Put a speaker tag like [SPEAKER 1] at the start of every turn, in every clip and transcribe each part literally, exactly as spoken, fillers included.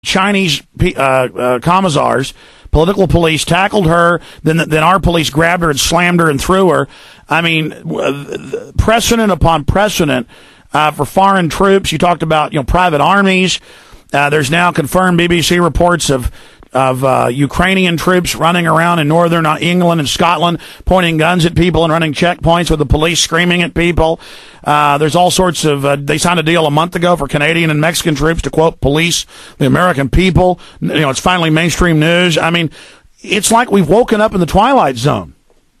[SPEAKER 1] Chinese uh, uh, commissars, political police, tackled her. Then, then our police grabbed her and slammed her and threw her. I mean, precedent upon precedent uh, for foreign troops. You talked about, you know, private armies. Uh, there's now confirmed B B C reports of of uh, Ukrainian troops running around in northern England and Scotland, pointing guns at people and running checkpoints with the police screaming at people. Uh, there's all sorts of, uh, they signed a deal a month ago for Canadian and Mexican troops to, quote, police the American people. You know, it's finally mainstream news. I mean, it's like we've woken up in the Twilight Zone.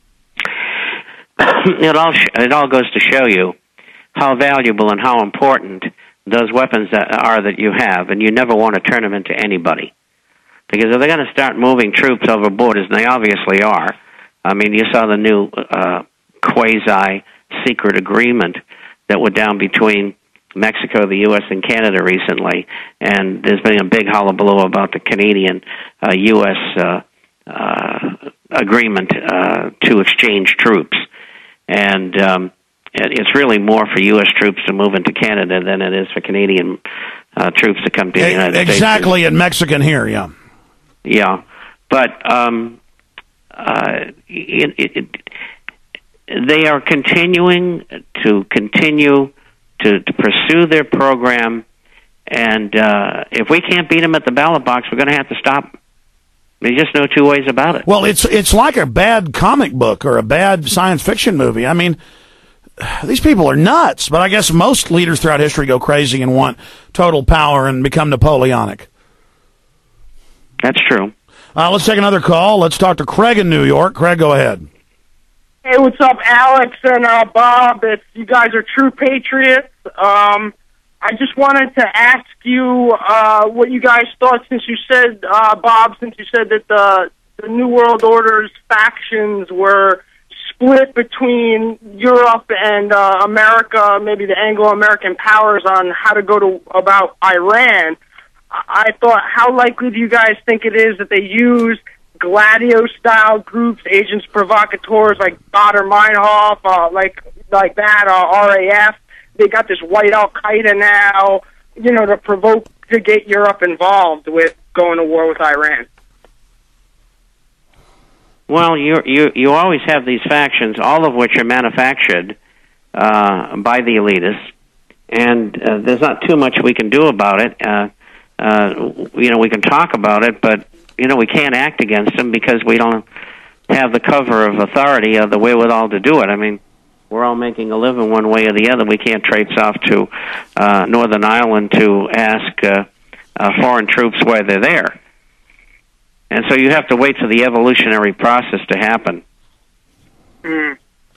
[SPEAKER 2] It all, it all goes to show you how valuable and how important those weapons that are that you have, and you never want to turn them into anybody. Because if they're going to start moving troops over borders, and they obviously are, I mean, you saw the new uh, quasi-secret agreement that went down between Mexico, the U S, and Canada recently, and there's been a big hullabaloo about the Canadian uh, U S uh, uh, agreement uh, to exchange troops. And um, it's really more for U S troops to move into Canada than it is for Canadian uh, troops to come to the United
[SPEAKER 1] exactly,
[SPEAKER 2] States.
[SPEAKER 1] Exactly, and Mexican here, yeah.
[SPEAKER 2] Yeah, but um, uh, it, it, it, they are continuing to continue to, to pursue their program, and uh, if we can't beat them at the ballot box, we're going to have to stop. There's just no two ways about it.
[SPEAKER 1] Well, it's it's like a bad comic book or a bad science fiction movie. I mean, these people are nuts, but I guess most leaders throughout history go crazy and want total power and become Napoleonic.
[SPEAKER 2] That's true.
[SPEAKER 1] Uh, let's take another call. Let's talk to Craig in New York. Craig, go ahead.
[SPEAKER 3] Hey, what's up, Alex and uh, Bob? If you guys are true patriots, um, I just wanted to ask you uh, what you guys thought, since you said, uh, Bob, since you said that the, the New World Order's factions were split between Europe and uh, America, maybe the Anglo-American powers, on how to go to about Iran. I thought, how likely do you guys think it is that they use Gladio-style groups, agents provocateurs like Baader Meinhof, uh, like like that, uh, R A F? They got this white Al-Qaeda now, you know, to provoke, to get Europe involved with going to war with Iran.
[SPEAKER 2] Well, you you you always have these factions, all of which are manufactured uh, by the elitists, and uh, there's not too much we can do about it. Uh, Uh, you know, we can talk about it, but, you know, we can't act against them because we don't have the cover of authority or the wherewithal to do it. I mean, we're all making a living one way or the other. We can't traipse off to uh, Northern Ireland to ask uh, uh, foreign troops why they're there. And so you have to wait for the evolutionary process to happen.
[SPEAKER 3] Mm.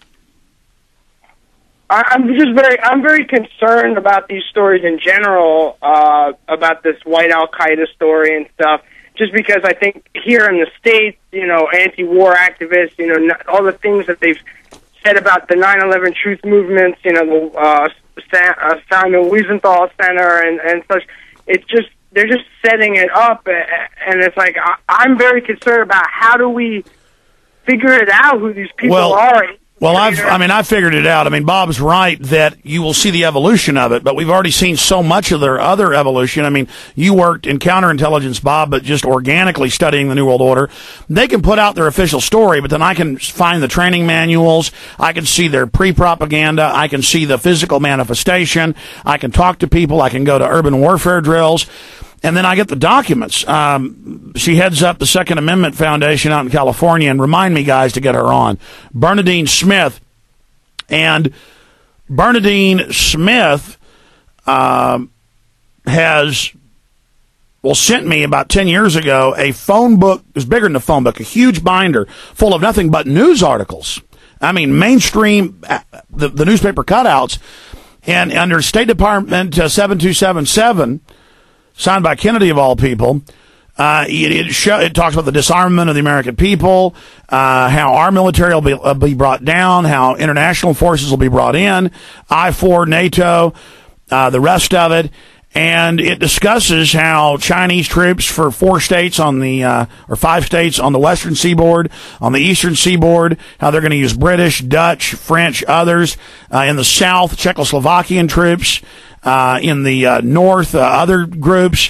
[SPEAKER 3] I'm just very, I'm very concerned about these stories in general, uh, about this white Al-Qaeda story and stuff, just because I think here in the States, you know, anti-war activists, you know, all the things that they've said about the nine eleven truth movements, you know, the uh, Sa- uh, Samuel Wiesenthal Center and, and such, it's just, they're just setting it up, and it's like, I, I'm very concerned about how do we figure it out who these people
[SPEAKER 1] well,
[SPEAKER 3] are.
[SPEAKER 1] Well, I've, I mean, I figured it out. I mean, Bob's right that you will see the evolution of it, but we've already seen so much of their other evolution. I mean, you worked in counterintelligence, Bob, but just organically studying the New World Order. They can put out their official story, but then I can find the training manuals. I can see their pre-propaganda. I can see the physical manifestation. I can talk to people. I can go to urban warfare drills. And then I get the documents. Um, she heads up the Second Amendment Foundation out in California, and remind me, guys, to get her on. Bernadine Smith. And Bernadine Smith um, has, well, sent me about ten years ago a phone book. It was bigger than a phone book, a huge binder full of nothing but news articles. I mean, mainstream, the, the newspaper cutouts. And under State Department uh, seven two seven seven, signed by Kennedy of all people, uh, it it, show, it talks about the disarmament of the American people, uh, how our military will be, uh, be brought down, how international forces will be brought in, I four, NATO, uh, the rest of it. And it discusses how Chinese troops for four states on the, uh, or five states on the western seaboard, on the eastern seaboard, how they're going to use British, Dutch, French, others, uh, in the south, Czechoslovakian troops, uh, in the, uh, north, uh, other groups.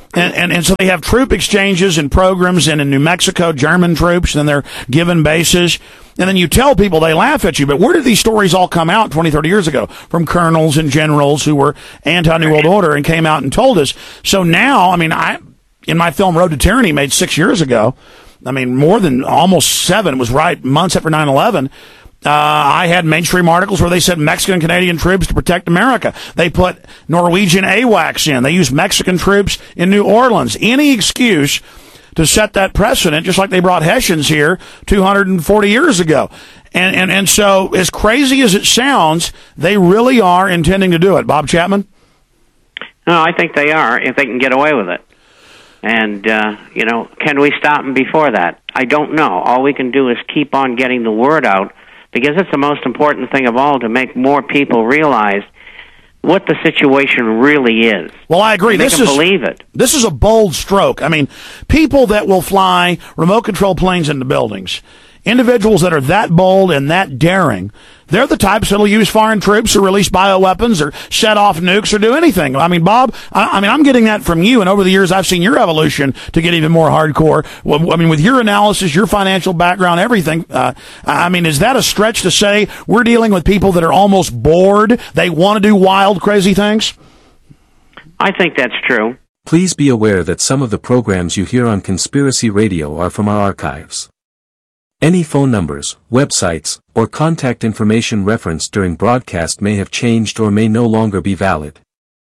[SPEAKER 1] And, and and so they have troop exchanges and programs, and in New Mexico, German troops, and they're given bases. And then you tell people, they laugh at you. But where did these stories all come out twenty, thirty years ago? From colonels and generals who were anti-New World Order and came out and told us. So now, I mean, I in my film Road to Tyranny, made six years ago, I mean, more than almost seven, it was right months after nine eleven, Uh, I had mainstream articles where they said Mexican Canadian troops to protect America. They put Norwegian AWACS in. They used Mexican troops in New Orleans. Any excuse to set that precedent, just like they brought Hessians here two hundred forty years ago. And, and, and so, as crazy as it sounds, they really are intending to do it. Bob Chapman?
[SPEAKER 2] No, I think they are, if they can get away with it. And, uh, you know, can we stop them before that? I don't know. All we can do is keep on getting the word out, because it's the most important thing of all, to make more people realize what the situation really is.
[SPEAKER 1] Well, I agree.
[SPEAKER 2] And
[SPEAKER 1] this
[SPEAKER 2] they can
[SPEAKER 1] is
[SPEAKER 2] believe it.
[SPEAKER 1] This is a bold stroke. I mean, people that will fly remote control planes into buildings, individuals that are that bold and that daring, they're the types that'll use foreign troops or release bioweapons or set off nukes or do anything. I mean, Bob, I, I mean, I'm getting that from you, and over the years I've seen your evolution to get even more hardcore. Well, I mean, with your analysis, your financial background, everything, uh, I mean, is that a stretch to say we're dealing with people that are almost bored? They want to do wild, crazy things?
[SPEAKER 2] I think that's true.
[SPEAKER 4] Please be aware that some of the programs you hear on Conspiracy Radio are from our archives. Any phone numbers, websites, or contact information referenced during broadcast may have changed or may no longer be valid.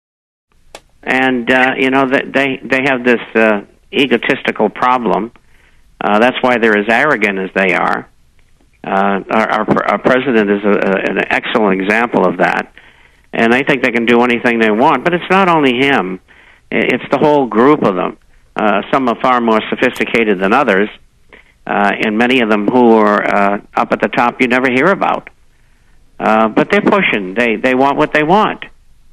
[SPEAKER 2] And, uh, you know, they they have this uh, egotistical problem. Uh, that's why they're as arrogant as they are. Uh, our, our, our president is a, a, an excellent example of that. And I think they can do anything they want. But it's not only him. It's the whole group of them. Uh, some are far more sophisticated than others. Uh, and many of them who are uh, up at the top you never hear about. Uh, but they're pushing. They they want what they want.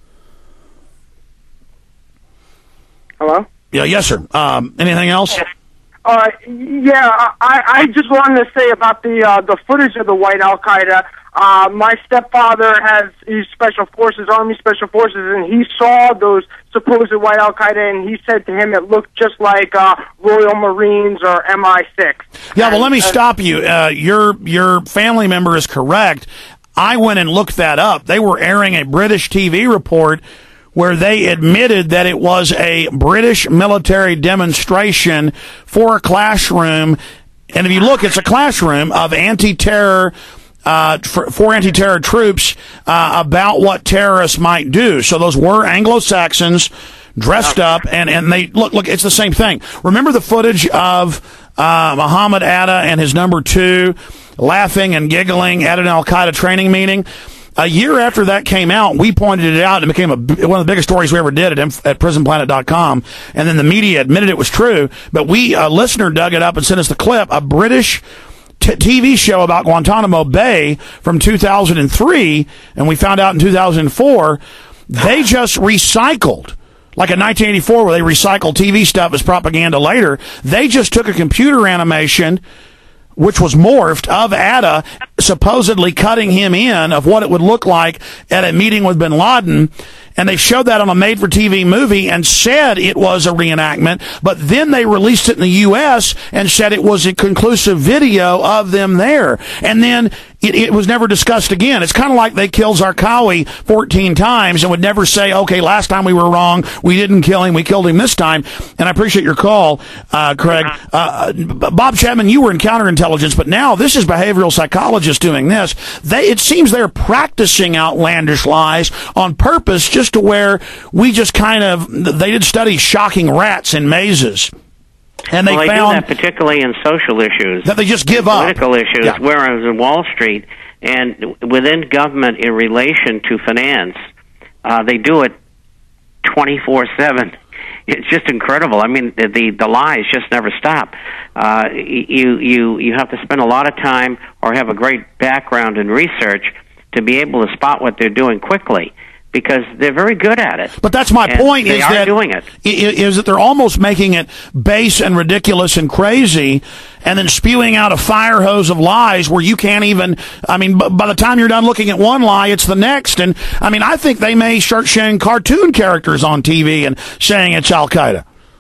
[SPEAKER 3] Hello?
[SPEAKER 1] Yeah, yes, sir. Um, anything else?
[SPEAKER 3] Uh, yeah, I, I just wanted to say about the uh, the footage of the white Al Qaeda. Uh, my stepfather has he's Special Forces, Army Special Forces, and he saw those supposed white Al Qaeda, and he said to him it looked just like uh, Royal Marines or M I six.
[SPEAKER 1] Yeah, well, let me stop you. Uh, your your family member is correct. I went and looked that up. They were airing a British T V report where they admitted that it was a British military demonstration for a classroom. And if you look, it's a classroom of anti-terror Uh, for, for anti-terror troops uh, about what terrorists might do. So those were Anglo-Saxons dressed up, and, and they look. Look, it's the same thing. Remember the footage of uh, Muhammad Atta and his number two laughing and giggling at an Al Qaeda training meeting? A year after that came out, we pointed it out, and it became a, one of the biggest stories we ever did at, at prison planet dot com. And then the media admitted it was true, but we a listener dug it up and sent us the clip. A British T- TV show about Guantanamo Bay from two thousand three, and we found out in two thousand four, they just recycled, like in nineteen eighty-four where they recycled T V stuff as propaganda later. They just took a computer animation, which was morphed, of Atta supposedly cutting him in of what it would look like at a meeting with bin Laden. And they showed that on a made-for-T V movie and said it was a reenactment, but then they released it in the U S and said it was a conclusive video of them there. And then it, it was never discussed again. It's kind of like they killed Zarqawi fourteen times and would never say, okay, last time we were wrong, we didn't kill him, we killed him this time. And I appreciate your call, uh, Craig. Uh, Bob Chapman, you were in counterintelligence, but now this is behavioral psychologists doing this. They, it seems they're practicing outlandish lies on purpose, just to where we just kind of, they did study shocking rats in mazes. And they
[SPEAKER 2] well, they
[SPEAKER 1] found
[SPEAKER 2] do that particularly in social issues.
[SPEAKER 1] That they just give up.
[SPEAKER 2] Political issues,
[SPEAKER 1] Yeah.
[SPEAKER 2] whereas in Wall Street and within government in relation to finance, uh, they do it twenty-four seven. It's just incredible. I mean, the, the, the lies just never stop. Uh, you, you, you have to spend a lot of time or have a great background in research to be able to spot what they're doing quickly, because they're very good at it.
[SPEAKER 1] But that's my
[SPEAKER 2] and
[SPEAKER 1] point.
[SPEAKER 2] They
[SPEAKER 1] is
[SPEAKER 2] are
[SPEAKER 1] that
[SPEAKER 2] doing it.
[SPEAKER 1] Is that they're almost making it base and ridiculous and crazy, and then spewing out a fire hose of lies where you can't even. I mean, b- by the time you're done looking at one lie, it's the next. And I mean, I think they may start showing cartoon characters on T V and saying it's Al Qaeda.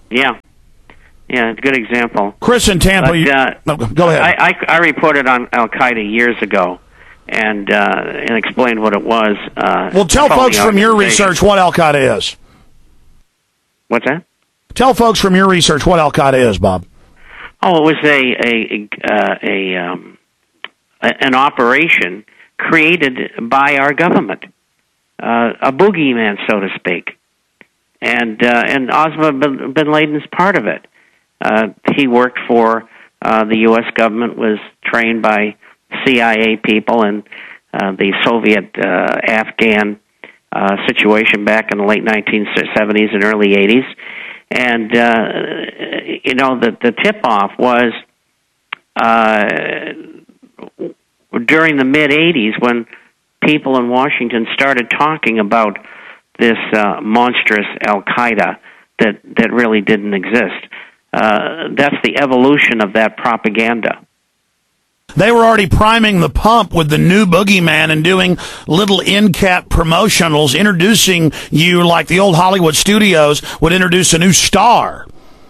[SPEAKER 2] Yeah. Yeah, it's a good example.
[SPEAKER 1] Chris in Tampa,
[SPEAKER 2] But,
[SPEAKER 1] you,
[SPEAKER 2] uh,
[SPEAKER 1] no, go ahead.
[SPEAKER 2] I, I, I reported on Al-Qaeda years ago and uh, and explained what it was. Uh,
[SPEAKER 1] well, tell folks from your research what Al-Qaeda is.
[SPEAKER 2] What's that?
[SPEAKER 1] Tell folks from your research what Al-Qaeda is, Bob.
[SPEAKER 2] Oh, it was a a uh, a um, an operation created by our government, uh, a boogeyman, so to speak, and uh, and Osama bin, bin Laden's part of it. Uh, he worked for uh, the U S government, was trained by C I A people, and uh, the Soviet uh, Afghan uh, situation back in the late nineteen seventies and early eighties. And, uh, you know, the, the tip-off was uh, during the mid-eighties when people in Washington started talking about this uh, monstrous Al-Qaeda that, that really didn't exist. Uh, that's the evolution of that propaganda.
[SPEAKER 1] They were already priming the pump with the new boogeyman and doing little in-cap promotionals, introducing you like the old Hollywood studios would introduce a new star.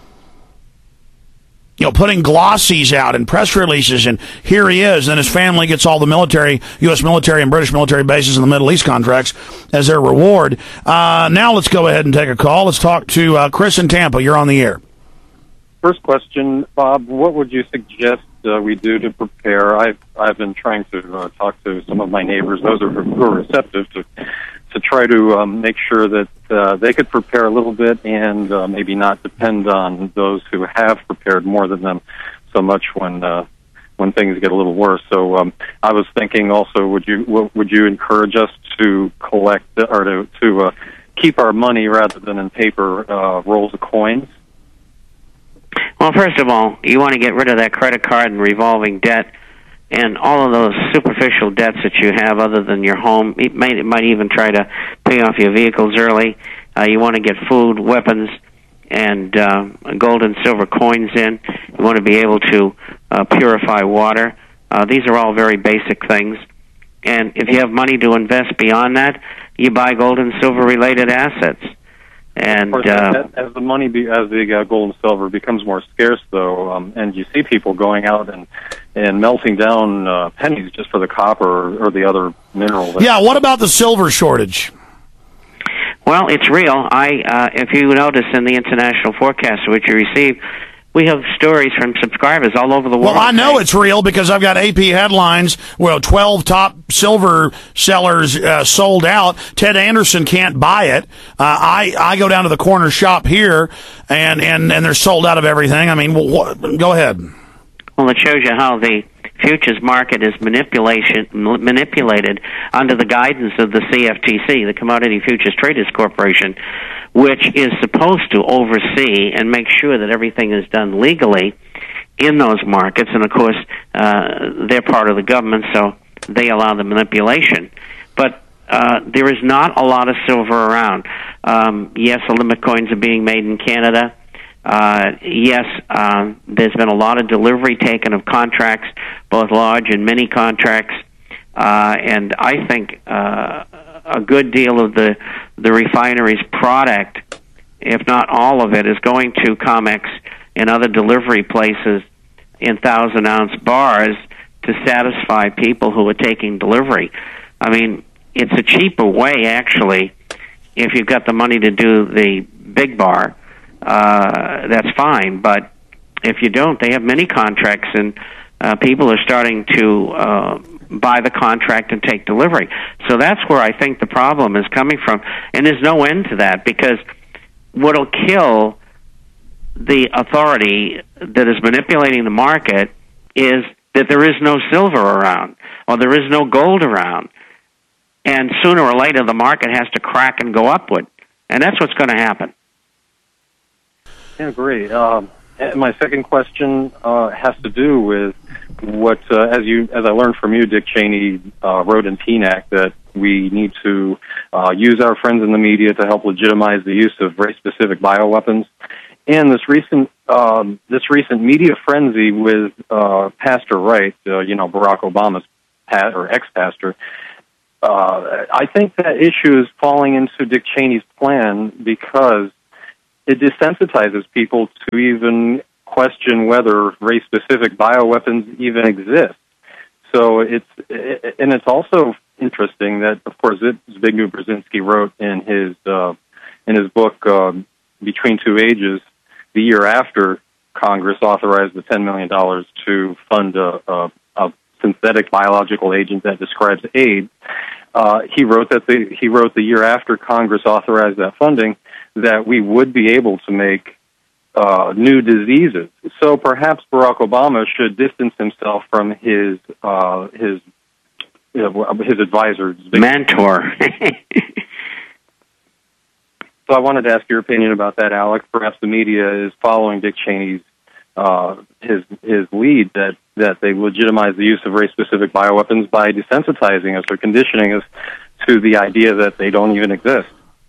[SPEAKER 1] You know, putting glossies out and press releases, and here he is, and his family gets all the military, U S military and British military bases in the Middle East contracts as their reward. Uh, now let's go ahead and take a call. Let's talk to uh, Chris in Tampa. You're on the air.
[SPEAKER 5] First question, Bob, what would you suggest uh, we do to prepare? I've I've been trying to uh, talk to some of my neighbors, those who are, who are receptive, to to try to um, make sure that uh, they could prepare a little bit and uh, maybe not depend on those who have prepared more than them so much when uh, when things get a little worse. So um, I was thinking also, would you would you encourage us to collect or to to uh, keep our money rather than in paper uh, rolls of coins?
[SPEAKER 2] Well, first of all, you want to get rid of that credit card and revolving debt and all of those superficial debts that you have other than your home. It might, it might even try to pay off your vehicles early. Uh, you want to get food, weapons, and uh, gold and silver coins in. You want to be able to uh, purify water. Uh, these are all very basic things. And if you have money to invest beyond that, you buy gold and silver-related assets. And
[SPEAKER 5] of course, uh, as, as the money, be, as the uh, gold and silver becomes more scarce, though, um, and you see people going out and and melting down uh, pennies just for the copper or, or the other mineral.
[SPEAKER 1] Yeah, what about the silver shortage?
[SPEAKER 2] Well, it's real. I, uh, if you notice in the international forecast which you receive, we have stories from subscribers all over the world.
[SPEAKER 1] Well, I know it's real because I've got A P headlines. Well, twelve top silver sellers uh, sold out. Ted Anderson can't buy it. Uh, I I go down to the corner shop here, and, and, and they're sold out of everything. I mean, well, what, go ahead.
[SPEAKER 2] Well, it shows you how the futures market is manipulation manipulated under the guidance of the C F T C, the Commodity Futures Traders Corporation, which is supposed to oversee and make sure that everything is done legally in those markets. And, of course, uh, they're part of the government, so they allow the manipulation. But uh, there is not a lot of silver around. Um, yes, Olympic coins are being made in Canada. Uh, yes, um, there's been a lot of delivery taken of contracts, both large and mini contracts. Uh, and I think uh, a good deal of the the refinery's product, if not all of it, is going to COMEX and other delivery places in thousand-ounce bars to satisfy people who are taking delivery. I mean, it's a cheaper way, actually, if you've got the money to do the big bar. Uh, that's fine, but if you don't, they have many contracts, and uh, people are starting to uh, buy the contract and take delivery. So that's where I think the problem is coming from, and there's no end to that, because what'll kill the authority that is manipulating the market is that there is no silver around, or there is no gold around, and sooner or later the market has to crack and go upward, and that's what's going to happen.
[SPEAKER 5] Yeah, great. Um, my second question uh, has to do with what, uh, as you, as I learned from you, Dick Cheney uh, wrote in P N A C that we need to uh, use our friends in the media to help legitimize the use of race-specific bioweapons. And this recent, um, this recent media frenzy with uh, Pastor Wright, uh, you know, Barack Obama's pa- or ex-pastor. Uh, I think that issue is falling into Dick Cheney's plan because it desensitizes people to even question whether race-specific bioweapons even exist. So it's, and it's also interesting that, of course, Zbigniew Brzezinski wrote in his uh, in his book uh, Between Two Ages, the year after Congress authorized the ten million dollars to fund a, a, a synthetic biological agent that describes AIDS. Uh, he wrote that the, he wrote the year after Congress authorized that funding that we would be able to make uh, new diseases. So perhaps Barack Obama should distance himself from his uh, his you know, his advisor,
[SPEAKER 2] mentor.
[SPEAKER 5] So I wanted to ask your opinion about that, Alex. Perhaps the media is following Dick Cheney's uh, his his lead that that they legitimize the use of race-specific bioweapons by desensitizing us or conditioning us to the idea that they don't even exist.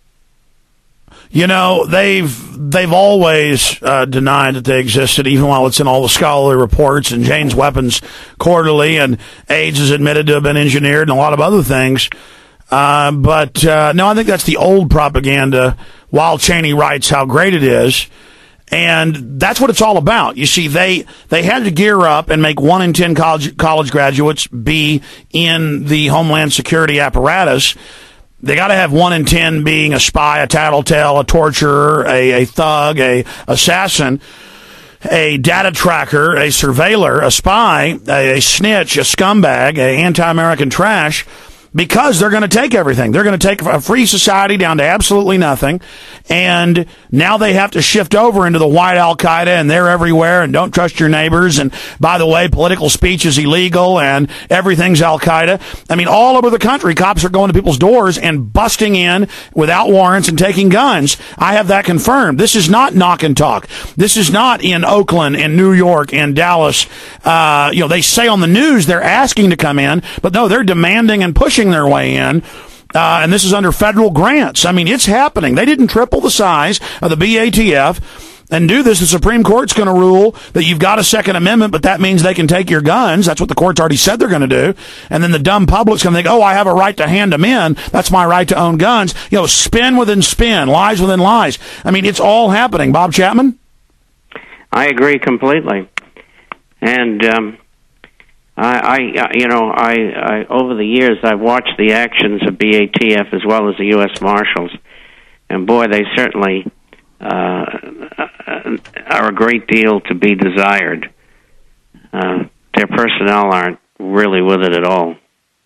[SPEAKER 1] You know, they've they've always uh, denied that they existed, even while it's in all the scholarly reports and Jane's Weapons Quarterly, and AIDS is admitted to have been engineered and a lot of other things. Uh, but uh, no, I think that's the old propaganda, while Cheney writes how great it is. And that's what it's all about. You see, they they had to gear up and make one in ten college college graduates be in the Homeland Security apparatus. They got to have one in ten being a spy, a tattletale, a torturer, a, a thug, a assassin, a data tracker, a surveiller, a spy, a, a snitch, a scumbag, a anti-American trash. Because they're going to take everything. They're going to take a free society down to absolutely nothing. And now they have to shift over into the white Al-Qaeda, and they're everywhere, and don't trust your neighbors. And by the way, political speech is illegal, and everything's Al-Qaeda. I mean, all over the country, cops are going to people's doors and busting in without warrants and taking guns. I have that confirmed. This is not knock and talk. This is not in Oakland and New York and Dallas. Uh, you know, they say on the news they're asking to come in, but no, they're demanding and pushing their way in, uh, and this is under federal grants. I mean, it's happening. They didn't triple the size of the B A T F and do this. The Supreme Court's going to rule that you've got a Second Amendment, but that means they can take your guns. That's what the court's already said they're going to do. And then the dumb public's going to think, oh, I have a right to hand them in. That's my right to own guns. You know, spin within spin, lies within lies. I mean, it's all happening. Bob Chapman?
[SPEAKER 2] I agree completely. And, um, I, I, you know, I, I, over the years, I've watched the actions of B A T F as well as the U S Marshals, and boy, they certainly uh, are a great deal to be desired. Uh, their personnel aren't really with it at all.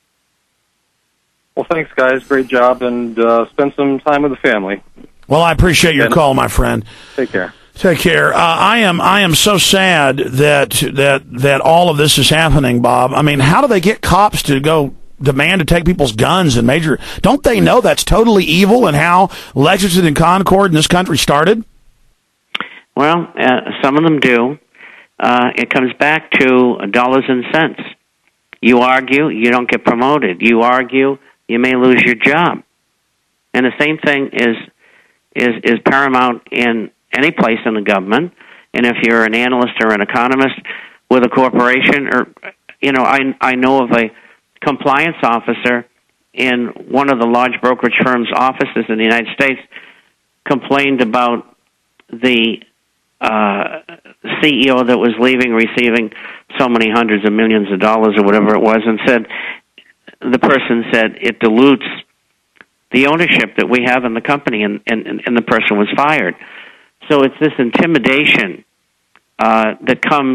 [SPEAKER 5] Well, thanks, guys. Great job, and uh, spend some time with the family.
[SPEAKER 1] Well, I appreciate your call, my friend.
[SPEAKER 5] Take care.
[SPEAKER 1] Take care. Uh, I am I am so sad that that that all of this is happening, Bob. I mean, how do they get cops to go demand to take people's guns and major? Don't they know that's totally evil and how Lexington and Concord in this country started?
[SPEAKER 2] Well, uh, some of them do. Uh, it comes back to dollars and cents. You argue, you don't get promoted. You argue, you may lose your job. And the same thing is is is paramount in any place in the government. And if you're an analyst or an economist with a corporation, or, you know, I, I know of a compliance officer in one of the large brokerage firm's offices in the United States complained about the uh, C E O that was leaving, receiving so many hundreds of millions of dollars or whatever it was, and said, the person said, it dilutes the ownership that we have in the company, and, and, and the person was fired. So it's this intimidation uh, that comes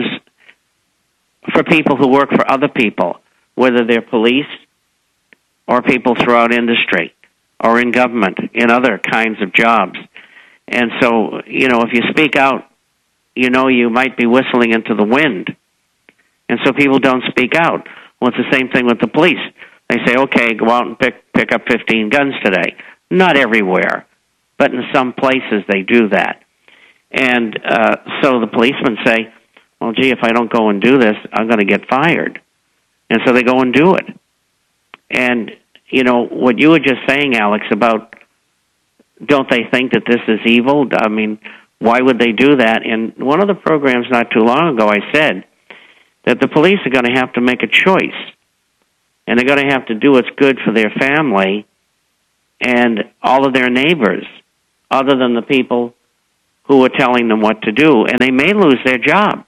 [SPEAKER 2] for people who work for other people, whether they're police or people throughout industry or in government, in other kinds of jobs. And so, you know, if you speak out, you know you might be whistling into the wind. And so people don't speak out. Well, it's the same thing with the police. They say, okay, go out and pick pick up fifteen guns today. Not everywhere, but in some places they do that. And uh, so the policemen say, well, gee, if I don't go and do this, I'm going to get fired. And so they go and do it. And, you know, what you were just saying, Alex, about don't they think that this is evil? I mean, why would they do that? And one of the programs not too long ago, I said that the police are going to have to make a choice. And they're going to have to do what's good for their family and all of their neighbors, other than the people who are telling them what to do, and they may lose their job.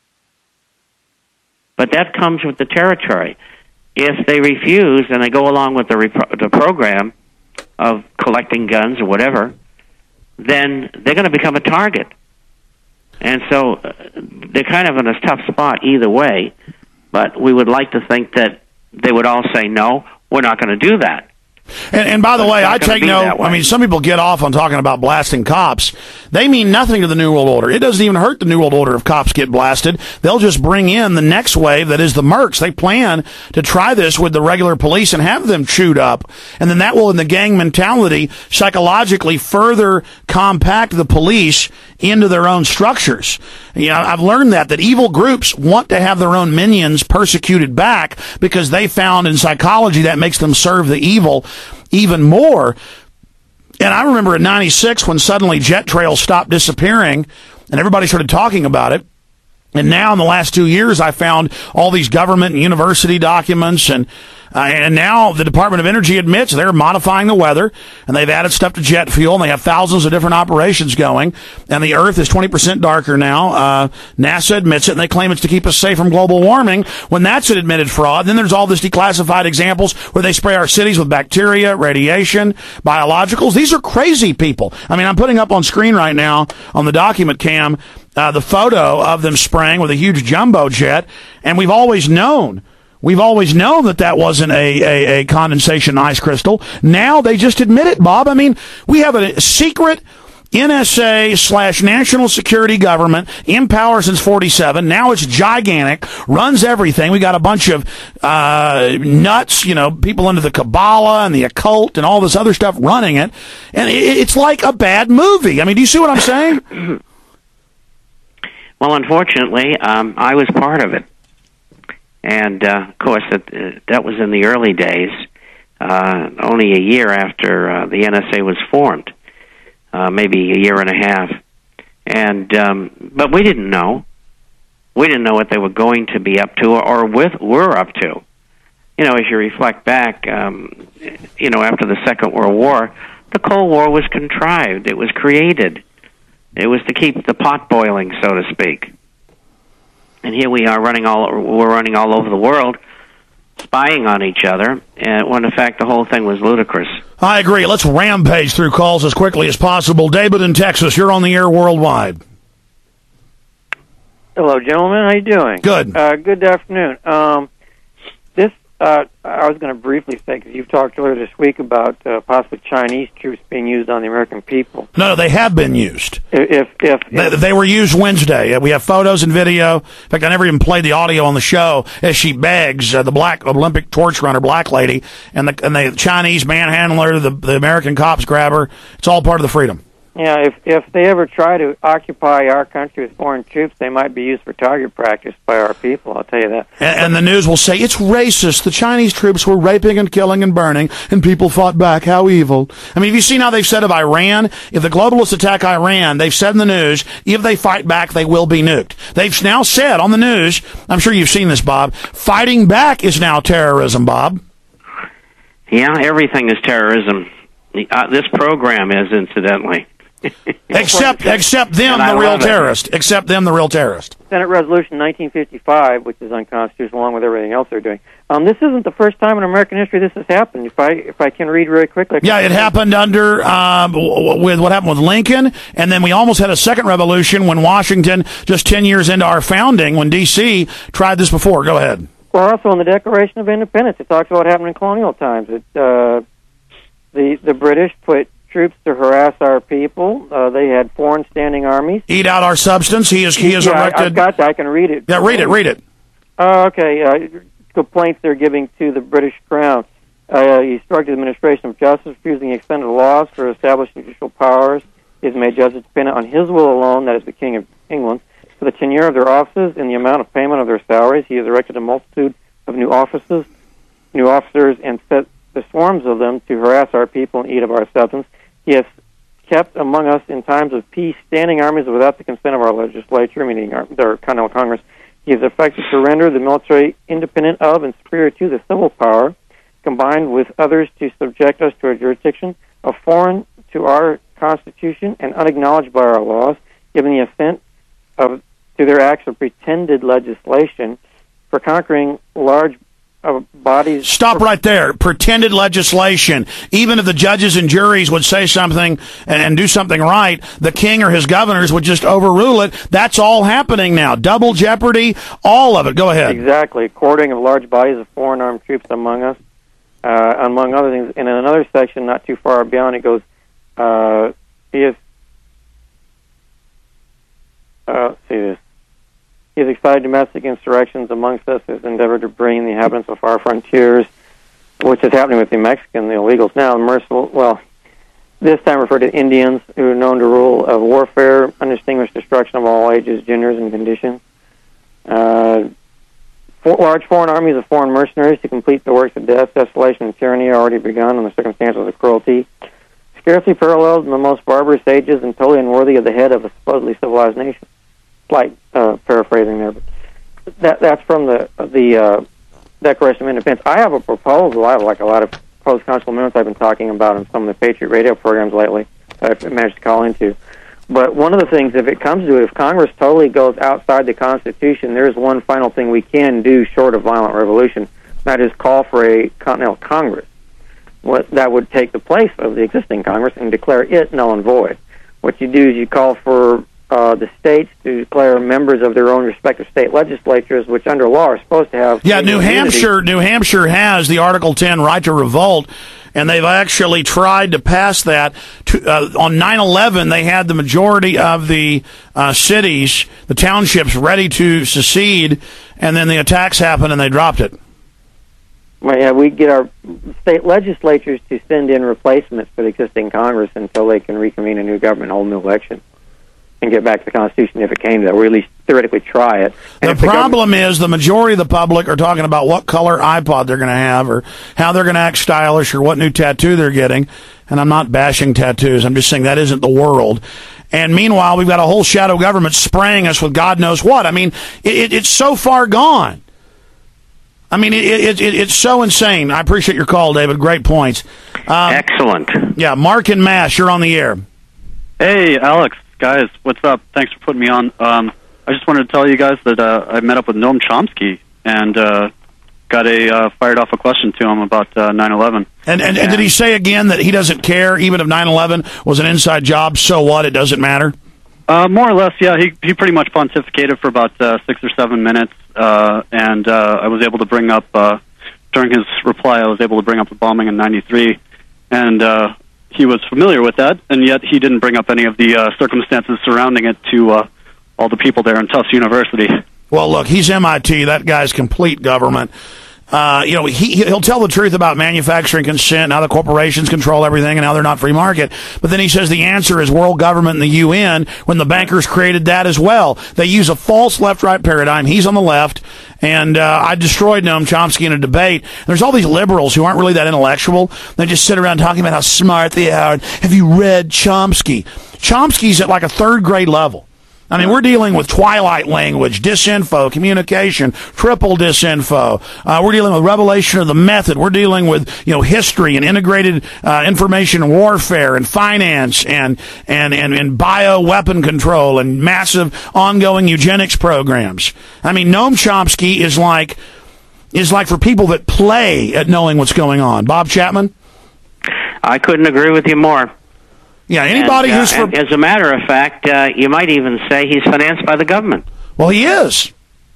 [SPEAKER 2] But that comes with the territory. If they refuse and they go along with the, rep- the program of collecting guns or whatever, then they're going to become a target. And so uh, they're kind of in a tough spot either way, but we would like to think that they would all say, no, we're not going to do that.
[SPEAKER 1] And, and by the way, I take no, I mean, some people get off on talking about blasting cops. They mean nothing to the New World Order. It doesn't even hurt the New World Order if cops get blasted. They'll just bring in the next wave that is the mercs. They plan to try this with the regular police and have them chewed up. And then that will, in the gang mentality, psychologically further compact the police into their own structures. You know, I've learned that, that evil groups want to have their own minions persecuted back because they found in psychology that makes them serve the evil even more. And I remember in ninety-six when suddenly jet trails stopped disappearing and everybody started talking about it. And now in the last two years, I found all these government and university documents, and uh, and now the Department of Energy admits they're modifying the weather, and they've added stuff to jet fuel, and they have thousands of different operations going, and the Earth is twenty percent darker now. Uh, NASA admits it, and they claim it's to keep us safe from global warming, when that's an admitted fraud. Then there's all this declassified examples where they spray our cities with bacteria, radiation, biologicals. These are crazy people. I mean, I'm putting up on screen right now on the document cam Uh, the photo of them spraying with a huge jumbo jet, and we've always known, we've always known that that wasn't a, a, a condensation ice crystal. Now they just admit it, Bob. I mean, we have a secret N S A slash national security government in power since forty-seven. Now it's gigantic, runs everything. We got a bunch of uh, nuts, you know, people into the Kabbalah and the occult and all this other stuff running it, and it, it's like a bad movie. I mean, do you see what I'm saying?
[SPEAKER 2] Well, unfortunately, um, I was part of it. And, uh, of course, that, uh, that was in the early days, uh, only a year after uh, the N S A was formed, uh, maybe a year and a half. And um, but we didn't know. We didn't know what they were going to be up to or, or with were up to. You know, as you reflect back, um, you know, after the Second World War, the Cold War was contrived. It was created. It was to keep the pot boiling, so to speak. And here we are running all we're running all over the world, spying on each other, and when in fact the whole thing was ludicrous.
[SPEAKER 1] I agree. Let's rampage through calls as quickly as possible. David in Texas, you're on the air worldwide.
[SPEAKER 6] Hello, gentlemen. How you doing?
[SPEAKER 1] Good.
[SPEAKER 6] Uh, good afternoon. Um, this uh, I was going to briefly say, because you've talked earlier this week about uh, possibly Chinese troops being used on the American people.
[SPEAKER 1] No, no, they have been used.
[SPEAKER 6] If, if, if
[SPEAKER 1] they, they were used Wednesday. We have photos and video. In fact, I never even played the audio on the show as she begs uh, the black Olympic torch runner, black lady, and the and the Chinese manhandler, the the American cops grab her. It's all part of the freedom.
[SPEAKER 6] Yeah, if if they ever try to occupy our country with foreign troops, they might be used for target practice by our people, I'll tell you that.
[SPEAKER 1] And, and the news will say, it's racist. The Chinese troops were raping and killing and burning, and people fought back. How evil. I mean, have you seen how they've said of Iran? If the globalists attack Iran, they've said in the news, if they fight back, they will be nuked. They've now said on the news, I'm sure you've seen this, Bob, fighting back is now terrorism, Bob.
[SPEAKER 2] Yeah, everything is terrorism. Uh, this program is, incidentally.
[SPEAKER 1] except except them, the real terrorist. It. Except them, the real terrorist.
[SPEAKER 6] Senate Resolution nineteen fifty-five, which is unconstitutional, along with everything else they're doing. Um, this isn't the first time in American history this has happened. If I if I can read very quickly.
[SPEAKER 1] Yeah, it happened under um, with what happened with Lincoln, and then we almost had a second revolution when Washington, just ten years into our founding, when D C tried this before. Go ahead.
[SPEAKER 6] Well, also in the Declaration of Independence, it talks about what happened in colonial times. It, uh, the the British put troops to harass our people. Uh, they had foreign standing armies.
[SPEAKER 1] Eat out our substance. He is he is
[SPEAKER 6] yeah,
[SPEAKER 1] erected.
[SPEAKER 6] I, I've got that. I can read it.
[SPEAKER 1] Yeah, read it. Read it.
[SPEAKER 6] Uh, okay. Uh, complaints they're giving to the British Crown. Uh, he instructed the administration of justice, refusing extended laws for establishing judicial powers. He has made justice dependent on his will alone, that is the King of England. For the tenure of their offices and the amount of payment of their salaries, he has erected a multitude of new offices, new officers, and set the swarms of them to harass our people and eat of our substance. He has kept among us in times of peace standing armies without the consent of our legislature, meaning our, their Continental Congress. He has effected to render the military independent of and superior to the civil power, combined with others to subject us to a jurisdiction of foreign to our Constitution and unacknowledged by our laws. given the offense of to their acts of pretended legislation for conquering large uh, bodies.
[SPEAKER 1] Stop right there. Pretended legislation. Even if the judges and juries would say something and, and do something right, the king or his governors would just overrule it. That's all happening now. Double jeopardy, all of it. Go ahead.
[SPEAKER 6] Exactly. Quartering of large bodies of foreign armed troops among us, uh, among other things. And in another section, not too far beyond, it goes, uh, he is, uh, let's see this. He has excited domestic insurrections amongst us, has endeavored to bring the inhabitants of our frontiers, which is happening with the Mexican, the illegals now, merciful, well, this time referred to Indians who are known to rule of warfare, undistinguished destruction of all ages, genders, and conditions. Uh, for, large foreign armies of foreign mercenaries to complete the works of death, desolation, and tyranny are already begun in the circumstances of cruelty, scarcely paralleled in the most barbarous ages and totally unworthy of the head of a supposedly civilized nation. Slight uh, paraphrasing there, but that that's from the the uh, Declaration of Independence. I have a proposal. I have like a lot of post-constitutional amendments I've been talking about in some of the Patriot Radio programs lately that I've managed to call into. But one of the things, if it comes to it, if Congress totally goes outside the Constitution, there is one final thing we can do short of violent revolution. That is call for a Continental Congress. What that would take the place of the existing Congress and declare it null and void. What you do is you call for Uh, the states to declare members of their own respective state legislatures, which under law are supposed to have.
[SPEAKER 1] Yeah, New Hampshire. New Hampshire has the Article ten right to revolt, and they've actually tried to pass that. To, uh, on nine eleven, they had the majority of the uh, cities, the townships, ready to secede, and then the attacks happened, and they dropped it.
[SPEAKER 6] Well, yeah, we get our state legislatures to send in replacements for the existing Congress until they can reconvene a new government, hold a new election, and get back to the Constitution if it came to that, or at least theoretically try it. And
[SPEAKER 1] the problem the is the majority of the public are talking about what color iPod they're going to have, or how they're going to act stylish, or what new tattoo they're getting. And I'm not bashing tattoos. I'm just saying that isn't the world. And meanwhile, we've got a whole shadow government spraying us with God knows what. I mean, it, it, it's so far gone. I mean, it, it, it, it's so insane. I appreciate your call, David. Great points. Um,
[SPEAKER 2] Excellent.
[SPEAKER 1] Yeah, Mark and Mash, you're on the air.
[SPEAKER 7] Hey, Alex. Guys, what's up? Thanks for putting me on. Um, I just wanted to tell you guys that uh, I met up with Noam Chomsky and uh, got a uh, fired off a question to him about uh, nine eleven.
[SPEAKER 1] And, and, and did he say again that he doesn't care, even if nine eleven was an inside job, so what, it doesn't matter?
[SPEAKER 7] Uh, more or less, yeah. He he pretty much pontificated for about uh, six or seven minutes, uh, and uh, I was able to bring up, uh, during his reply, I was able to bring up the bombing in ninety-three, and uh, he was familiar with that, and yet he didn't bring up any of the uh, circumstances surrounding it to uh, all the people there in Tufts University.
[SPEAKER 1] Well, look, he's M I T. That guy's complete government. Uh, you know, he, he'll tell the truth about manufacturing consent and how the corporations control everything and how they're not free market. But then he says the answer is world government and the U N, when the bankers created that as well. They use a false left-right paradigm. He's on the left, and uh, I destroyed Noam Chomsky in a debate. There's all these liberals who aren't really that intellectual. They just sit around talking about how smart they are. And, have you read Chomsky? Chomsky's at like a third-grade level. I mean, we're dealing with twilight language, disinfo, communication, triple disinfo. Uh, we're dealing with revelation of the method. We're dealing with, you know, history and integrated uh, information warfare and finance and and and, and bio weapon control and massive ongoing eugenics programs. I mean, Noam Chomsky is like is like for people that play at knowing what's going on. Bob Chapman?
[SPEAKER 2] I couldn't agree with you more.
[SPEAKER 1] Yeah, anybody
[SPEAKER 2] and, uh,
[SPEAKER 1] who's for...
[SPEAKER 2] and as a matter of fact, uh, you might even say he's financed by the government.
[SPEAKER 1] Well, he is.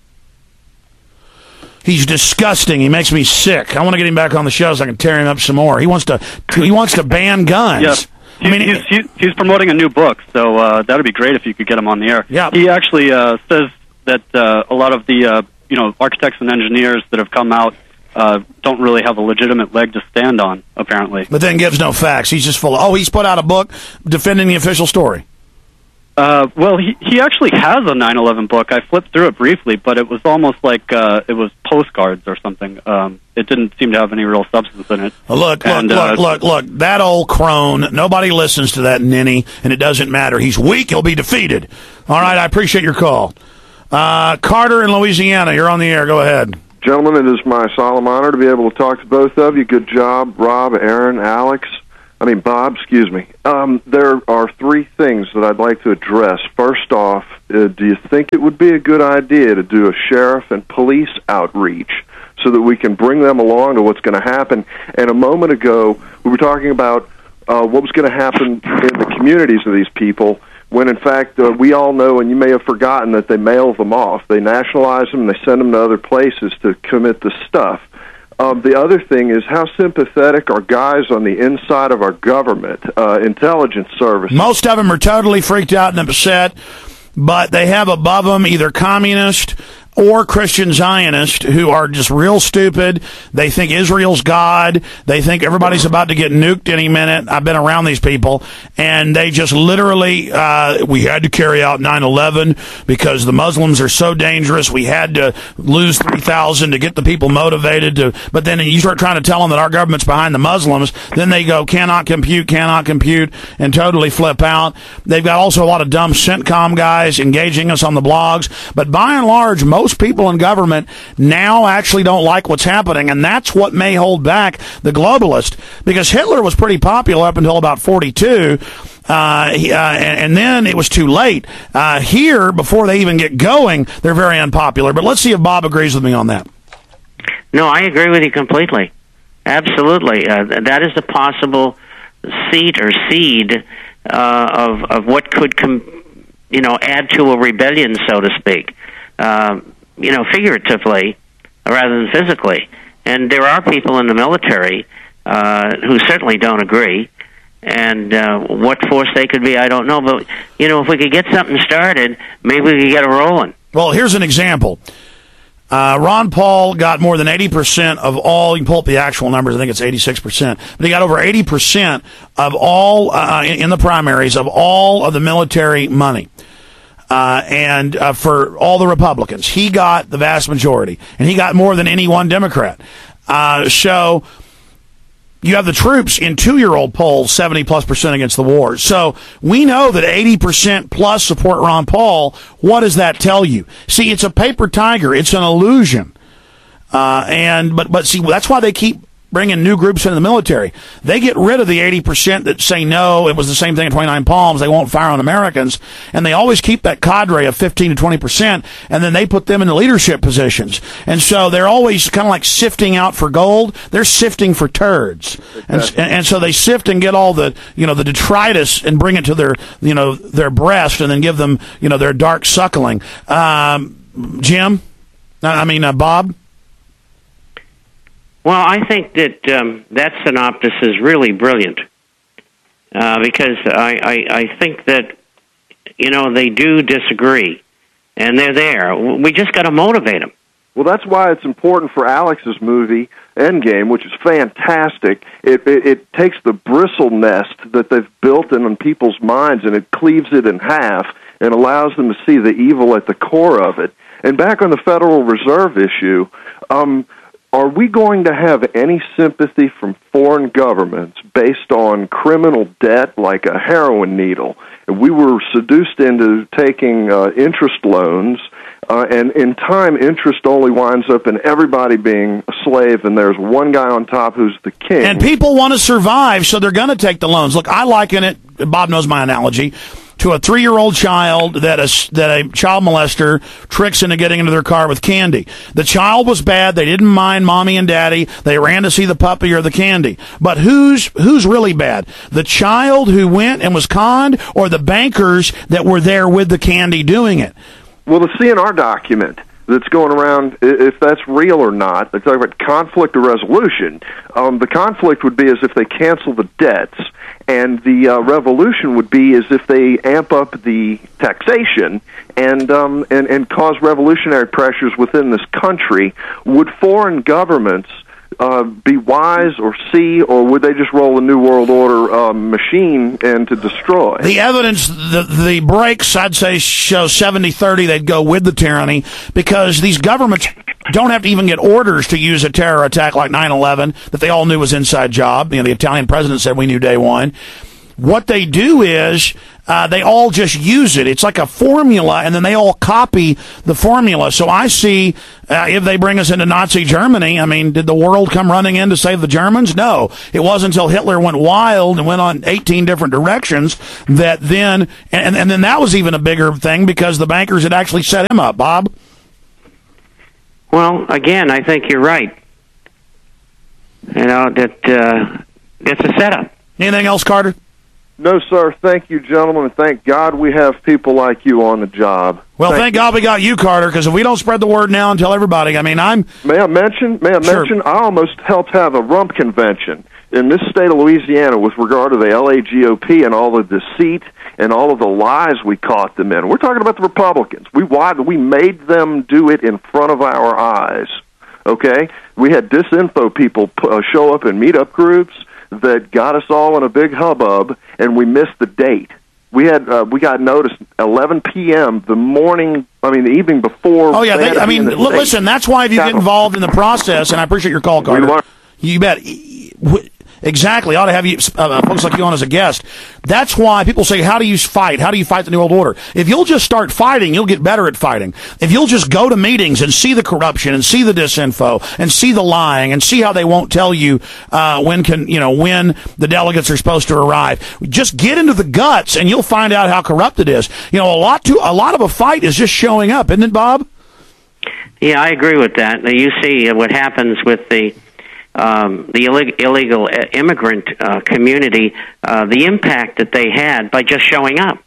[SPEAKER 1] He's disgusting. He makes me sick. I want to get him back on the show so I can tear him up some more. He wants to. He wants to ban guns.
[SPEAKER 7] Yeah. I mean, he's, he's, he's promoting a new book, so uh, that would be great if you could get him on the air.
[SPEAKER 1] Yeah.
[SPEAKER 7] He actually uh, says that uh, a lot of the uh, you know architects and engineers that have come out Uh, don't really have a legitimate leg to stand on, apparently.
[SPEAKER 1] But then gives no facts. He's just full of, oh, he's put out a book defending the official story.
[SPEAKER 7] Uh, well, he, he actually has a nine eleven book. I flipped through it briefly, but it was almost like uh, it was postcards or something. Um, it didn't seem to have any real substance in it.
[SPEAKER 1] Well, look, look,
[SPEAKER 7] and,
[SPEAKER 1] look,
[SPEAKER 7] uh,
[SPEAKER 1] look, look, that old crone, nobody listens to that ninny, and it doesn't matter. He's weak, he'll be defeated. All right, I appreciate your call. Uh, Carter in Louisiana, you're on the air. Go ahead.
[SPEAKER 8] Gentlemen, it is my solemn honor to be able to talk to both of you. Good job, Rob, Aaron, Alex. I mean, Bob, excuse me. Um, there are three things that I'd like to address. First off, uh, do you think it would be a good idea to do a sheriff and police outreach so that we can bring them along to what's going to happen? And a moment ago, we were talking about uh, what was going to happen in the communities of these people, when in fact uh, we all know, and you may have forgotten, that they mail them off. They nationalize them, they send them to other places to commit the stuff. Um, the other thing is, how sympathetic are guys on the inside of our government, uh, intelligence service?
[SPEAKER 1] Most of them are totally freaked out and upset, but they have above them either communist or Christian Zionist who are just real stupid. They think Israel's God. They think everybody's about to get nuked any minute. I've been around these people, and they just literally, uh, we had to carry out nine eleven because the Muslims are so dangerous. We had to lose three thousand to get the people motivated to, but then you start trying to tell them that our government's behind the Muslims, then they go, cannot compute, cannot compute, and totally flip out. They've got also a lot of dumb CENTCOM guys engaging us on the blogs, but by and large, most people in government now actually don't like what's happening, and that's what may hold back the globalist, because Hitler was pretty popular up until about forty-two, uh, he, uh, and, and then it was too late. Uh, here, before they even get going, they're very unpopular. But let's see if Bob agrees with me on that.
[SPEAKER 2] No, I agree with you completely. Absolutely. Uh, that is a possible seat or seed uh, of, of what could com- you know, add to a rebellion, so to speak. Uh, you know, figuratively rather than physically. And there are people in the military uh, who certainly don't agree. And uh, what force they could be, I don't know. But, you know, if we could get something started, maybe we could get it rolling.
[SPEAKER 1] Well, here's an example. Uh, Ron Paul got more than eighty percent of all, you can pull up the actual numbers, I think it's eighty-six percent, but he got over eighty percent of all, uh, in, in the primaries, of all of the military money. Uh, and uh, for all the Republicans, he got the vast majority, and he got more than any one Democrat. Uh, so you have the troops in two-year-old polls seventy plus percent against the war. So we know that eighty percent plus support Ron Paul. What does that tell you? See, it's a paper tiger. It's an illusion. Uh, and but but see, that's why they keep bringing new groups into the military. They get rid of the eighty percent that say no, it was the same thing in twenty-nine Palms, they won't fire on Americans, and they always keep that cadre of fifteen to twenty percent, and then they put them in the leadership positions. And so they're always kind of like sifting out for gold. They're sifting for turds. And, and, and so they sift and get all the, you know, the detritus and bring it to their, you know, their breast, and then give them, you know, their dark suckling. Um, Jim? I mean, uh, Bob?
[SPEAKER 2] Well, I think that um, that synopsis is really brilliant uh, because I, I, I think that, you know, they do disagree, and they're there. We just got to motivate them.
[SPEAKER 8] Well, that's why it's important for Alex's movie, Endgame, which is fantastic. It, it, it takes the bristle nest that they've built in people's minds, and it cleaves it in half and allows them to see the evil at the core of it. And back on the Federal Reserve issue, um, are we going to have any sympathy from foreign governments based on criminal debt like a heroin needle? And we were seduced into taking uh, interest loans, uh, and in time, interest only winds up in everybody being a slave, and there's one guy on top who's the king.
[SPEAKER 1] And people want to survive, so they're going to take the loans. Look, I liken it, Bob knows my analogy, to a three-year-old child that a, that a child molester tricks into getting into their car with candy. The child was bad. They didn't mind mommy and daddy. They ran to see the puppy or the candy. But who's who's really bad? The child who went and was conned, or the bankers that were there with the candy doing it?
[SPEAKER 8] Well, the C N R document that's going around, if that's real or not, they talk about conflict or resolution. Um, the conflict would be as if they cancel the debts, and the uh, revolution would be as if they amp up the taxation and, um, and and cause revolutionary pressures within this country. Would foreign governments uh, be wise or see, or would they just roll a New World Order uh, machine and to destroy?
[SPEAKER 1] The evidence, the, the breaks, I'd say, show seventy thirty. They'd go with the tyranny, because these governments don't have to even get orders to use a terror attack like nine eleven that they all knew was inside job. You know, the Italian president said we knew day one. what they do is uh, they all just use it. It's like a formula, and then they all copy the formula. So I see uh, if they bring us into Nazi Germany, I mean, did the world come running in to save the Germans? No. It wasn't until Hitler went wild and went on eighteen different directions that then, and, and then that was even a bigger thing because the bankers had actually set him up. Bob?
[SPEAKER 2] Well, again, I think you're right. You know, that uh, it's a setup.
[SPEAKER 1] Anything else, Carter?
[SPEAKER 8] No, sir. Thank you, gentlemen, and thank God we have people like you on the job.
[SPEAKER 1] Well,
[SPEAKER 8] thank,
[SPEAKER 1] thank God we got you, Carter, because if we don't spread the word now and tell everybody, I mean, I'm...
[SPEAKER 8] May I mention, may I
[SPEAKER 1] Sure.
[SPEAKER 8] mention, I almost helped have a rump convention in this state of Louisiana with regard to the L A G O P and all the deceit and all of the lies we caught them in. We're talking about the Republicans. We we made them do it in front of our eyes, okay? We had disinfo people uh, show up in meetup groups that got us all in a big hubbub, and we missed the date. We had uh, we got notice eleven p.m. the morning, I mean, the evening before.
[SPEAKER 1] Oh, yeah, they, I mean, l- listen, that's why if you get involved in the process, and I appreciate your call, Carter. You bet. Exactly. Ought to have you, uh, folks like you on as a guest. That's why people say, how do you fight? How do you fight the New World Order? If you'll just start fighting, you'll get better at fighting. If you'll just go to meetings and see the corruption and see the disinfo and see the lying and see how they won't tell you uh, when can you know when the delegates are supposed to arrive, just get into the guts and you'll find out how corrupt it is. You know, a lot to a lot of a fight is just showing up, isn't it, Bob?
[SPEAKER 2] Yeah, I agree with that. Now, you see what happens with the Um, the illeg- illegal immigrant uh, community, uh, the impact that they had by just showing up.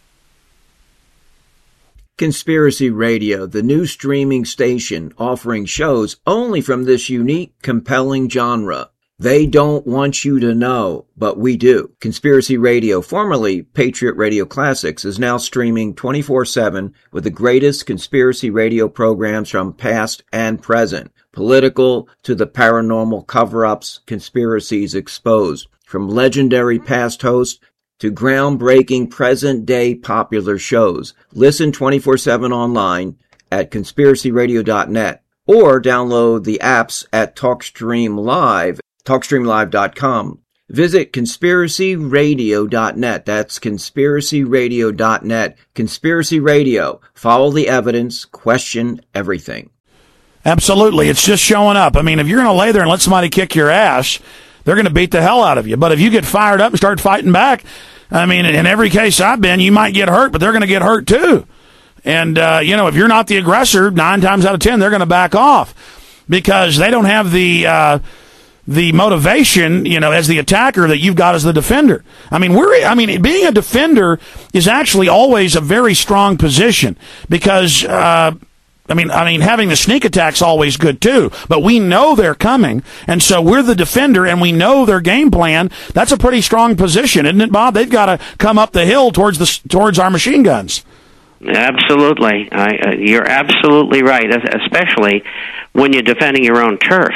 [SPEAKER 9] Conspiracy Radio, the new streaming station offering shows only from this unique, compelling genre. They don't want you to know, but we do. Conspiracy Radio, formerly Patriot Radio Classics, is now streaming twenty-four seven with the greatest conspiracy radio programs from past and present. Political to the paranormal cover-ups, conspiracies exposed. From legendary past hosts to groundbreaking present-day popular shows. Listen twenty-four seven online at conspiracy radio dot net or download the apps at TalkStream Live, talkstream live dot com. Visit conspiracy radio dot net. That's conspiracy radio dot net. Conspiracy Radio. Follow the evidence. Question everything.
[SPEAKER 1] Absolutely. It's just showing up. I mean, if you're going to lay there and let somebody kick your ass, they're going to beat the hell out of you. But if you get fired up and start fighting back, I mean, in every case I've been, you might get hurt, but they're going to get hurt too. And, uh, you know, if you're not the aggressor, nine times out of ten, they're going to back off because they don't have the, uh, the motivation, you know, as the attacker that you've got as the defender. I mean, we're, I mean, being a defender is actually always a very strong position because, uh, I mean, I mean, having the sneak attack's always good too, but we know they're coming, and so we're the defender, and we know their game plan. That's a pretty strong position, isn't it, Bob? They've got to come up the hill towards the towards our machine guns.
[SPEAKER 2] Absolutely, I, uh, you're absolutely right, especially when you're defending your own turf.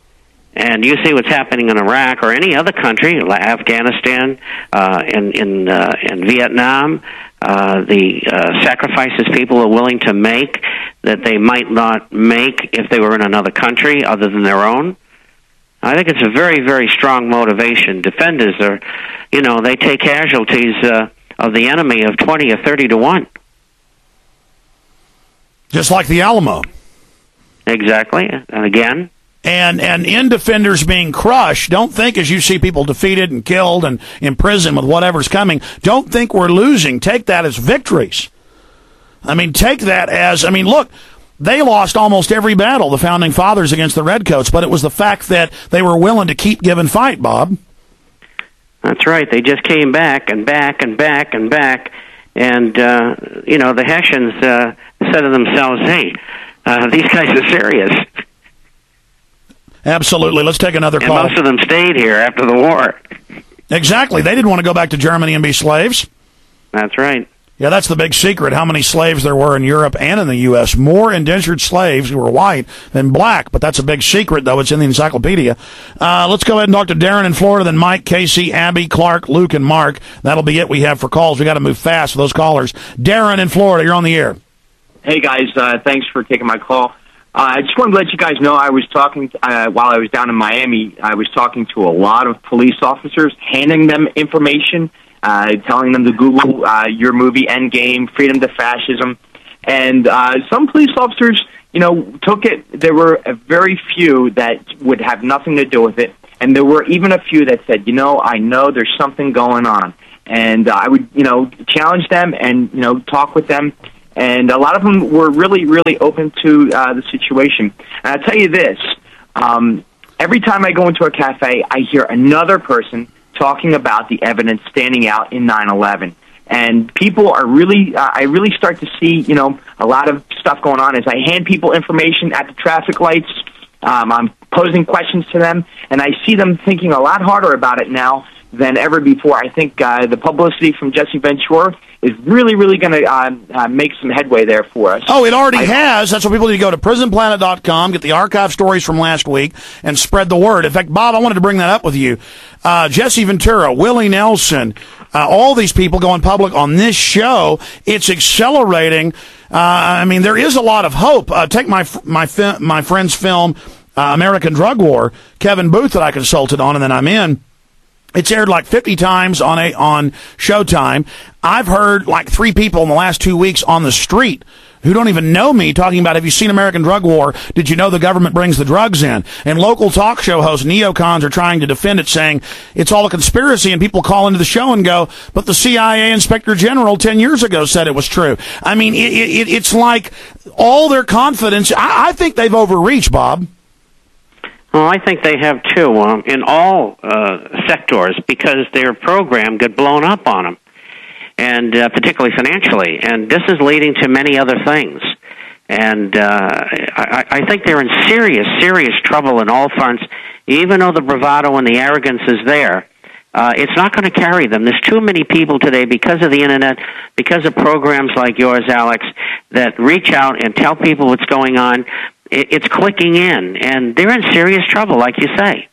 [SPEAKER 2] And you see what's happening in Iraq or any other country, like Afghanistan, uh, in in uh, in Vietnam. Uh, the uh, sacrifices people are willing to make that they might not make if they were in another country other than their own. I think it's a very, very strong motivation. Defenders are, you know, they take casualties uh, of the enemy of twenty or thirty to one.
[SPEAKER 1] Just like the Alamo.
[SPEAKER 2] Exactly. And again.
[SPEAKER 1] And and in defenders being crushed, don't think as you see people defeated and killed and imprisoned with whatever's coming, don't think we're losing. Take that as victories. I mean, take that as, I mean, look, they lost almost every battle, the Founding Fathers against the Redcoats, but it was the fact that they were willing to keep giving fight, Bob.
[SPEAKER 2] That's right. They just came back and back and back and back. And, uh, you know, the Hessians uh, said to themselves, hey, uh, these guys are serious.
[SPEAKER 1] Absolutely. Let's take another
[SPEAKER 2] and
[SPEAKER 1] call.
[SPEAKER 2] Most of them stayed here after the war.
[SPEAKER 1] Exactly. They didn't want to go back to Germany and be slaves.
[SPEAKER 2] That's right.
[SPEAKER 1] Yeah, that's the big secret, how many slaves there were in Europe and in the U S More indentured slaves who were white than black, but that's a big secret, though. It's in the encyclopedia. Uh, let's go ahead and talk to Darren in Florida, then Mike, Casey, Abby, Clark, Luke, and Mark. That'll be it we have for calls. We got to move fast for those callers. Darren in Florida, you're on the air.
[SPEAKER 10] Hey, guys. Uh, thanks for taking my call. Uh, I just wanted to let you guys know I was talking, uh, while I was down in Miami, I was talking to a lot of police officers, handing them information uh, telling them to Google uh, your movie Endgame, Freedom to Fascism. And uh, some police officers, you know, took it. There were a very few that would have nothing to do with it. And there were even a few that said, you know, I know there's something going on. And uh, I would, you know, challenge them and, you know, talk with them. And a lot of them were really, really open to uh, the situation. And I'll tell you this, um, every time I go into a cafe, I hear another person talking about the evidence standing out in nine eleven. And people are really, uh, I really start to see, you know, a lot of stuff going on as I hand people information at the traffic lights. Um, I'm posing questions to them, and I see them thinking a lot harder about it now than ever before. I think uh, the publicity from Jesse Ventura is really, really going to uh, uh, make some headway there for us.
[SPEAKER 1] Oh, it already
[SPEAKER 10] I,
[SPEAKER 1] has. That's why people need to go to prison planet dot com, get the archive stories from last week, and spread the word. In fact, Bob, I wanted to bring that up with you. Uh, Jesse Ventura, Willie Nelson, uh, all these people going public on this show, it's accelerating. Uh, I mean, there is a lot of hope. Uh, take my my fi- my friend's film, uh, American Drug War, Kevin Booth, that I consulted on, and then I'm in. It's aired like fifty times on a on Showtime. I've heard like three people in the last two weeks on the street who don't even know me talking about, have you seen American Drug War? Did you know the government brings the drugs in? And local talk show hosts, neocons, are trying to defend it, saying it's all a conspiracy, and people call into the show and go, but the C I A Inspector General ten years ago said it was true. I mean, it, it, it's like all their confidence. I, I think they've overreached, Bob.
[SPEAKER 2] Well, I think they have too, um, in all uh, sectors, because their program got blown up on them, and uh, particularly financially. And this is leading to many other things. And uh, I, I think they're in serious, serious trouble in all fronts. Even though the bravado and the arrogance is there, uh, it's not going to carry them. There's too many people today, because of the Internet, because of programs like yours, Alex, that reach out and tell people what's going on. It's clicking in, and they're in serious trouble, like you say.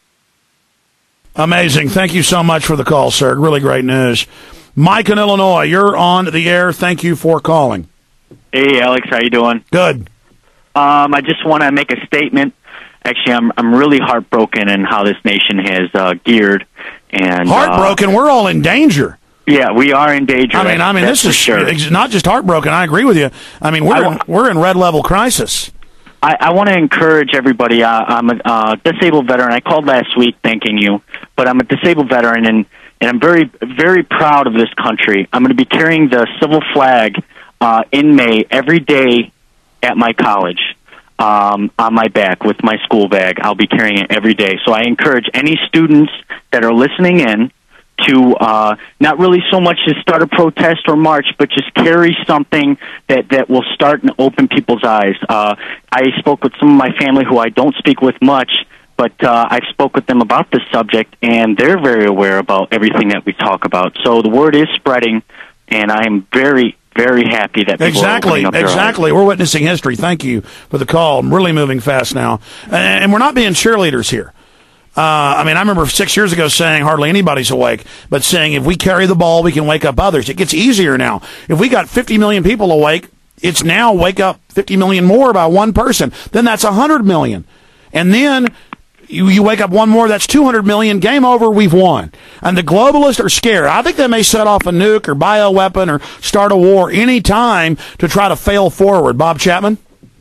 [SPEAKER 1] Amazing. Thank you so much for the call, sir. Really great news. Mike in Illinois, you're on the air. Thank you for calling.
[SPEAKER 11] Hey, Alex, how you doing?
[SPEAKER 1] Good.
[SPEAKER 11] Um, I just want to make a statement. Actually, I'm I'm really heartbroken in how this nation has uh, geared. And
[SPEAKER 1] heartbroken? Uh, We're all in danger.
[SPEAKER 11] Yeah, we are in danger.
[SPEAKER 1] I mean, I mean, this is
[SPEAKER 11] sure.
[SPEAKER 1] not just heartbroken. I agree with you. I mean, we're I, in, we're in red level crisis.
[SPEAKER 11] I, I want to encourage everybody. Uh, I'm a uh, disabled veteran. I called last week thanking you, but I'm a disabled veteran, and, and I'm very, very proud of this country. I'm going to be carrying the civil flag uh, in May every day at my college um, on my back with my school bag. I'll be carrying it every day. So I encourage any students that are listening in to uh, not really so much to start a protest or march, but just carry something that, that will start and open people's eyes. Uh, I spoke with some of my family who I don't speak with much, but uh, I spoke with them about this subject, and they're very aware about everything that we talk about. So the word is spreading, and I am very, very happy that people
[SPEAKER 1] exactly,
[SPEAKER 11] are opening up their
[SPEAKER 1] exactly.
[SPEAKER 11] eyes.
[SPEAKER 1] We're witnessing history. Thank you for the call. I'm really moving fast now, and we're not being cheerleaders here. Uh, I mean, I remember six years ago saying hardly anybody's awake, but saying if we carry the ball, we can wake up others. It gets easier now. If we got fifty million people awake, it's now wake up fifty million more by one person. Then that's one hundred million. And then you, you wake up one more, that's two hundred million. Game over, we've won. And the globalists are scared. I think they may set off a nuke or bioweapon or start a war any time to try to fail forward. Bob Chapman?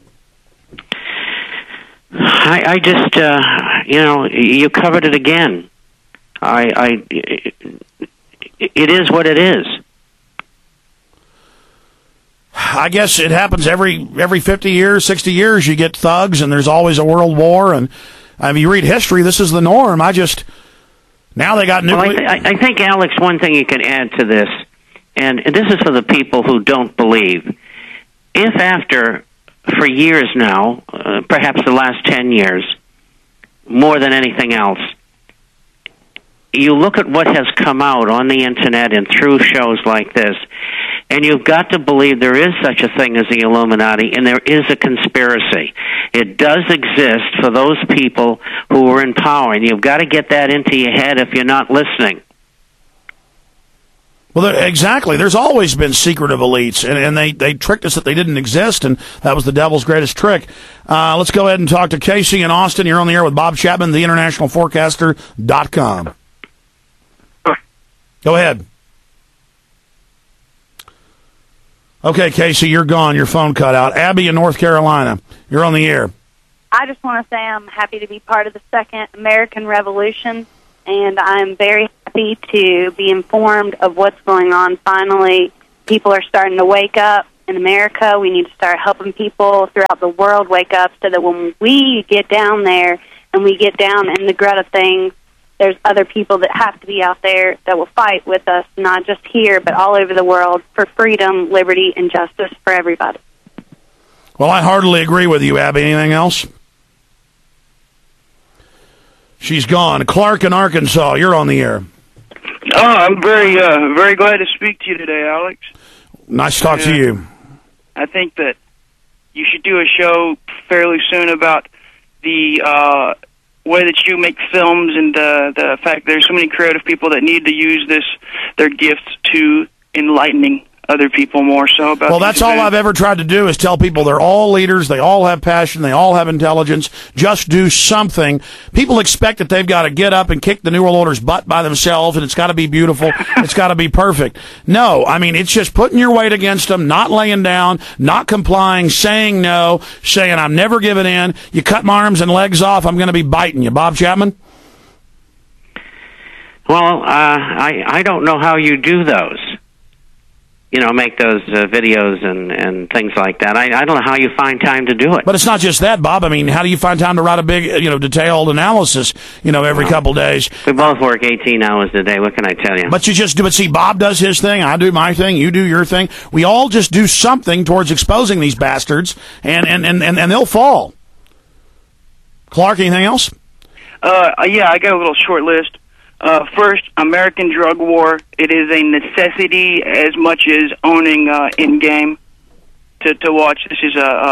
[SPEAKER 2] I, I just, uh, you know, you covered it again. I, I, it is what it is.
[SPEAKER 1] I guess it happens every every fifty years, sixty years. You get thugs, and there's always a world war. And I mean, you read history, this is the norm. I just now they got nuclear.
[SPEAKER 2] Well, I, th- I think, Alex, one thing you can add to this, and this is for the people who don't believe. If after for years now, uh, perhaps the last ten years, more than anything else, you look at what has come out on the Internet and through shows like this, and you've got to believe there is such a thing as the Illuminati, and there is a conspiracy. It does exist for those people who are in power, and you've got to get that into your head if you're not listening.
[SPEAKER 1] Well, exactly. There's always been secretive elites, and, and they, they tricked us that they didn't exist, and that was the devil's greatest trick. Uh, let's go ahead and talk to Casey in Austin. You're on the air with Bob Chapman, the international forecaster dot com. Go ahead. Okay, Casey, you're gone. Your phone cut out. Abby in North Carolina, you're on the air.
[SPEAKER 12] I just want to say I'm happy to be part of the Second American Revolution, and I'm very happy to be informed of what's going on. Finally, people are starting to wake up in America. We need to start helping people throughout the world wake up so that when we get down there and we get down in the glut of things, there's other people that have to be out there that will fight with us, not just here, but all over the world, for freedom, liberty, and justice for everybody.
[SPEAKER 1] Well, I heartily agree with you, Abby. Anything else? She's gone. Clark in Arkansas, you're on the air.
[SPEAKER 13] Oh, I'm very, uh, very glad to speak to you today, Alex.
[SPEAKER 1] Nice to talk uh, to you.
[SPEAKER 13] I think that you should do a show fairly soon about the uh, way that you make films and uh, the fact there's so many creative people that need to use this, their gifts, to enlightening other people more so about.
[SPEAKER 1] Well, that's all events. I've ever tried to do is tell people they're all leaders, they all have passion, they all have intelligence. Just do something. People expect that they've got to get up and kick the New World Order's butt by themselves, and it's got to be beautiful, it's got to be perfect. No, I mean, it's just putting your weight against them, not laying down, not complying, saying no, saying I'm never giving in. You cut my arms and legs off, I'm going to be biting you. Bob Chapman?
[SPEAKER 2] Well, uh, I, I don't know how you do those. You know, make those uh, videos and, and things like that. I, I don't know how you find time to do it.
[SPEAKER 1] But it's not just that, Bob. I mean, how do you find time to write a big, you know, detailed analysis, you know, every well, couple days?
[SPEAKER 2] We both work eighteen hours a day. What can I tell you?
[SPEAKER 1] But you just do it. See, Bob does his thing. I do my thing. You do your thing. We all just do something towards exposing these bastards, and, and, and, and, and they'll fall. Clark, anything else?
[SPEAKER 13] Uh, yeah, I got a little short list. Uh, first, American Drug War. It is a necessity as much as owning uh, in-game to, to watch. This is a, a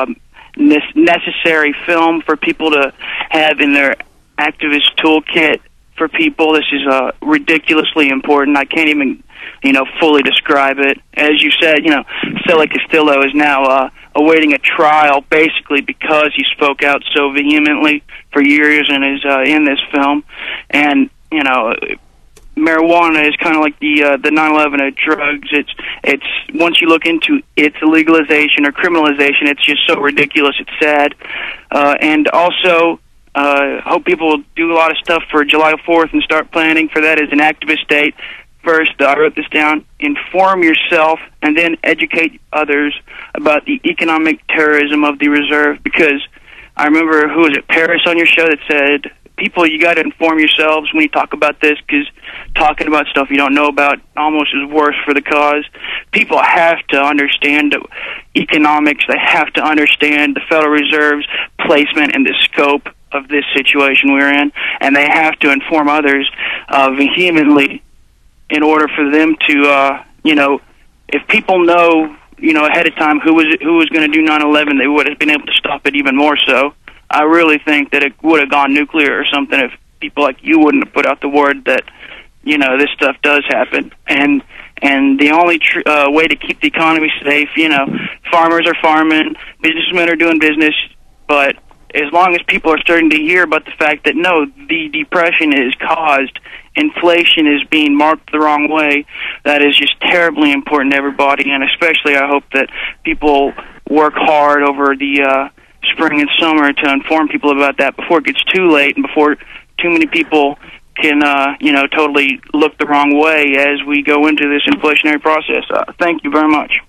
[SPEAKER 13] necessary film for people to have in their activist toolkit for people. This is uh, ridiculously important. I can't even, you know, fully describe it. As you said, you know, Philip Castillo is now uh, awaiting a trial basically because he spoke out so vehemently for years and is uh, in this film. And you know, marijuana is kind of like the uh, the nine eleven of drugs. It's it's once you look into its legalization or criminalization, it's just so ridiculous. It's sad, uh, and also uh, hope people will do a lot of stuff for July fourth and start planning for that as an activist state. First, uh, I wrote this down: inform yourself and then educate others about the economic terrorism of the reserve. Because I remember, who was it, Paris on your show that said, people, you got to inform yourselves when you talk about this, because talking about stuff you don't know about almost is worse for the cause. People have to understand economics. They have to understand the Federal Reserve's placement and the scope of this situation we're in, and they have to inform others uh, vehemently in order for them to, uh, you know, if people know, you know, ahead of time who was who was going to do nine eleven, they would have been able to stop it even more so. I really think that it would have gone nuclear or something if people like you wouldn't have put out the word that, you know, this stuff does happen. And and the only tr- uh, way to keep the economy safe, you know, farmers are farming, businessmen are doing business, but as long as people are starting to hear about the fact that, no, the depression is caused, inflation is being marked the wrong way, that is just terribly important to everybody. And especially I hope that people work hard over the uh, spring and summer to inform people about that before it gets too late and before too many people can, uh, you know, totally look the wrong way as we go into this inflationary process. Uh, thank you very much.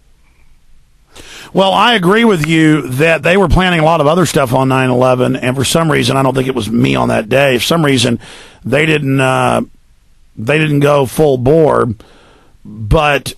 [SPEAKER 1] Well, I agree with you that they were planning a lot of other stuff on nine eleven, and for some reason, I don't think it was me on that day. For some reason, they didn't uh, they didn't go full bore, but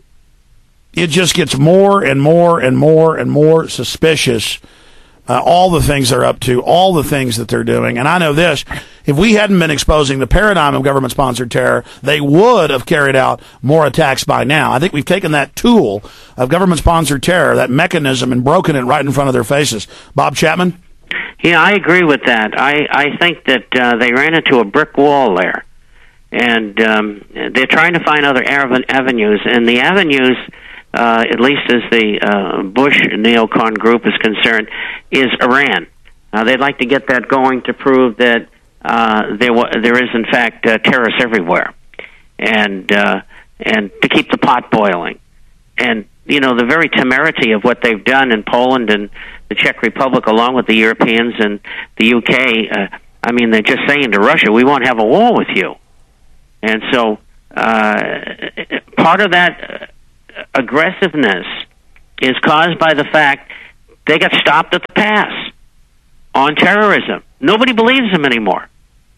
[SPEAKER 1] it just gets more and more and more and more suspicious. Uh, all the things they're up to, all the things that they're doing. And I know this, if we hadn't been exposing the paradigm of government-sponsored terror, they would have carried out more attacks by now. I think we've taken that tool of government-sponsored terror, that mechanism, and broken it right in front of their faces. Bob Chapman?
[SPEAKER 2] Yeah, I agree with that. I, I think that uh, they ran into a brick wall there. And um, they're trying to find other avenues, and the avenues, Uh, at least as the uh, Bush neocon group is concerned, is Iran. Uh, they'd like to get that going to prove that uh, there wa- there is, in fact, uh, terrorists everywhere, and uh, and to keep the pot boiling. And you know, the very temerity of what they've done in Poland and the Czech Republic, along with the Europeans and the U K. Uh, I mean, they're just saying to Russia, we won't have a war with you. And so uh, part of that aggressiveness is caused by the fact they got stopped at the pass on terrorism. Nobody believes them anymore.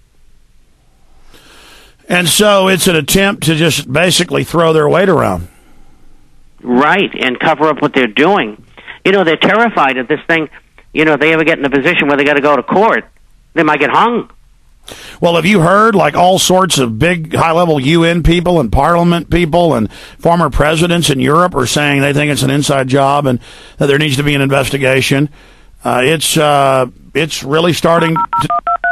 [SPEAKER 1] And so it's an attempt to just basically throw their weight around.
[SPEAKER 2] Right, and cover up what they're doing. You know, they're terrified of this thing. You know, if they ever get in a position where they got to go to court, they might get hung.
[SPEAKER 1] Well, have you heard, like, all sorts of big, high-level U N people and parliament people and former presidents in Europe are saying they think it's an inside job and that there needs to be an investigation. Uh, it's uh, it's really starting to,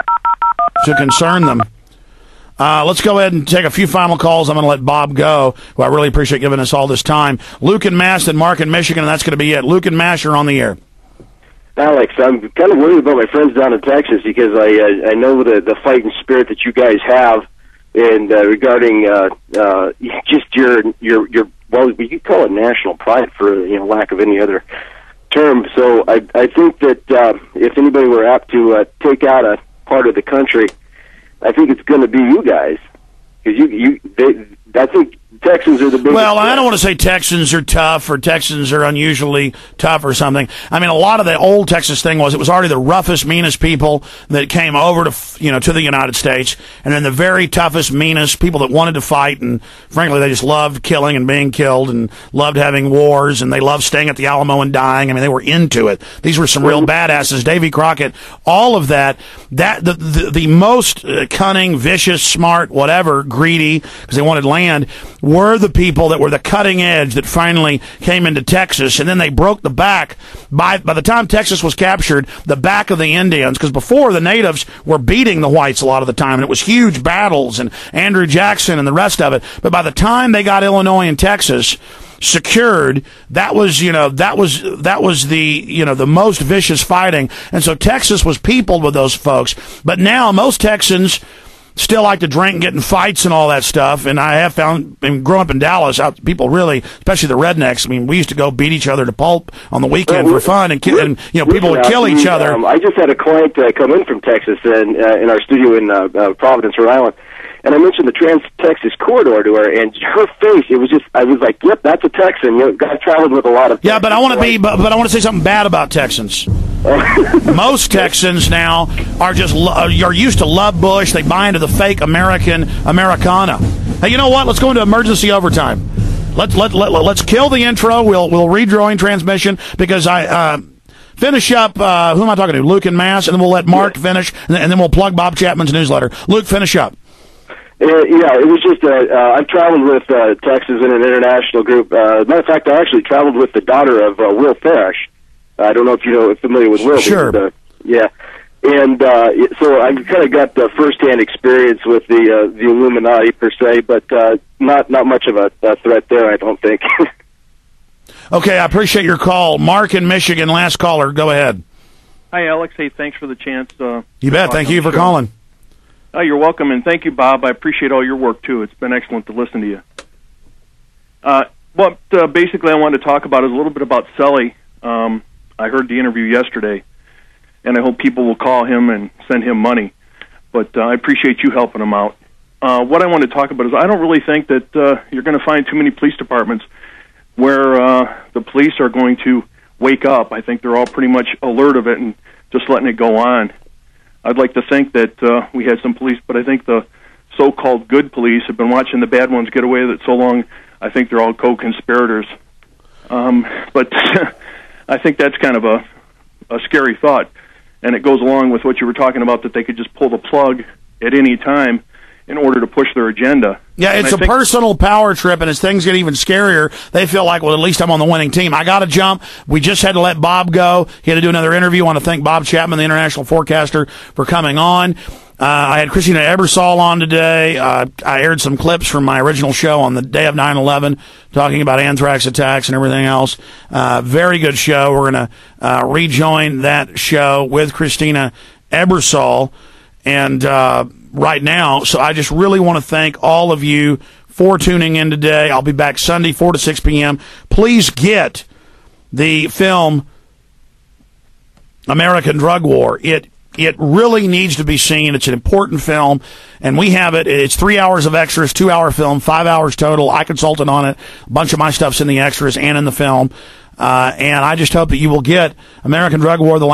[SPEAKER 1] to concern them. Uh, let's go ahead and take a few final calls. I'm going to let Bob go, who I really appreciate giving us all this time. Luke and Mass and Mark in Michigan, and that's going to be it. Luke and Mass, you're on the air.
[SPEAKER 14] Alex, I'm kind of worried about my friends down in Texas because I uh, I know the the fighting spirit that you guys have, and uh, regarding uh, uh, just your your your well, you could call it national pride for you know lack of any other term. So I I think that uh, if anybody were apt to uh, take out a part of the country, I think it's going to be you guys because you you they, I think Texans are the biggest.
[SPEAKER 1] Well, I don't want to say Texans are tough or Texans are unusually tough or something. I mean, a lot of the old Texas thing was it was already the roughest, meanest people that came over to, you know, to the United States, and then the very toughest, meanest people that wanted to fight, and frankly, they just loved killing and being killed and loved having wars, and they loved staying at the Alamo and dying. I mean, they were into it. These were some real badasses. Davy Crockett, all of that, that the, the, the most uh, cunning, vicious, smart, whatever, greedy, because they wanted land, were the people that were the cutting edge that finally came into Texas, and then they broke the back. By by the time Texas was captured, the back of the Indians, because before the natives were beating the whites a lot of the time, and it was huge battles, and Andrew Jackson and the rest of it. But by the time they got Illinois and Texas secured, that was, you know, that was, that was the, you know, the most vicious fighting. And so Texas was peopled with those folks. But now most Texans still like to drink and get in fights and all that stuff. And I have found, I mean, growing up in Dallas, out, people really, especially the rednecks, I mean, we used to go beat each other to pulp on the weekend
[SPEAKER 14] well,
[SPEAKER 1] for fun, and, ki- and you know, people would kill each other.
[SPEAKER 14] Um, I just had a client uh, come in from Texas and, uh, in our studio in uh, uh, Providence, Rhode Island. And I mentioned the Trans-Texas Corridor to her, and her face, it was just, I was like, yep, that's a Texan. You know, I've traveled with a lot of Texans.
[SPEAKER 1] Yeah, but I want to be, but, but I want to say something bad about Texans. Most Texans now are just, are used to love Bush. They buy into the fake American Americana. Hey, you know what? Let's go into emergency overtime. Let's, let, let, let's kill the intro. We'll, we'll rejoin transmission because I, uh, finish up, uh, who am I talking to? Luke and Mass, and then we'll let Mark yeah. finish, and then, and then we'll plug Bob Chapman's newsletter. Luke, finish up.
[SPEAKER 14] Uh, yeah, it was just, uh, uh, I've traveled with uh, Texas in an international group. Uh, matter of fact, I actually traveled with the daughter of uh, Will Farish. I don't know if you know, familiar with Will.
[SPEAKER 1] Sure.
[SPEAKER 14] But, uh, yeah. And uh, so I kind of got the first-hand experience with the uh, the Illuminati, per se, but uh, not, not much of a, a threat there, I don't think.
[SPEAKER 1] Okay, I appreciate your call. Mark in Michigan, last caller. Go ahead.
[SPEAKER 15] Hi, Alex. Hey, thanks for the chance. Uh,
[SPEAKER 1] you bet. Thank you for show. calling.
[SPEAKER 15] Oh, you're welcome, and thank you, Bob. I appreciate all your work, too. It's been excellent to listen to you. Uh, what uh, basically I wanted to talk about is a little bit about Sully. Um, I heard the interview yesterday, and I hope people will call him and send him money. But uh, I appreciate you helping him out. Uh, what I want to talk about is I don't really think that uh, you're going to find too many police departments where uh, the police are going to wake up. I think they're all pretty much alert of it and just letting it go on. I'd like to think that uh, we had some police, but I think the so-called good police have been watching the bad ones get away with it so long, I think they're all co-conspirators. Um, but I think that's kind of a, a scary thought, and it goes along with what you were talking about, that they could just pull the plug at any time in order to push their agenda.
[SPEAKER 1] Yeah, it's a personal power trip, and as things get even scarier, they feel like, well, at least I'm on the winning team. I got to jump. We just had to let Bob go. He had to do another interview. I want to thank Bob Chapman, the international forecaster, for coming on. Uh, I had Christina Ebersol on today. Uh, I aired some clips from my original show on the day of nine eleven, talking about anthrax attacks and everything else. Uh, very good show. We're going to uh, rejoin that show with Christina Ebersol. And uh, right now, so I just really want to thank all of you for tuning in today. I'll be back Sunday, four to six p.m. Please get the film American Drug War. It It really needs to be seen. It's an important film, and we have it. It's three hours of extras, two-hour film, five hours total. I consulted on it. A bunch of my stuff's in the extras and in the film. Uh, and I just hope that you will get American Drug War, the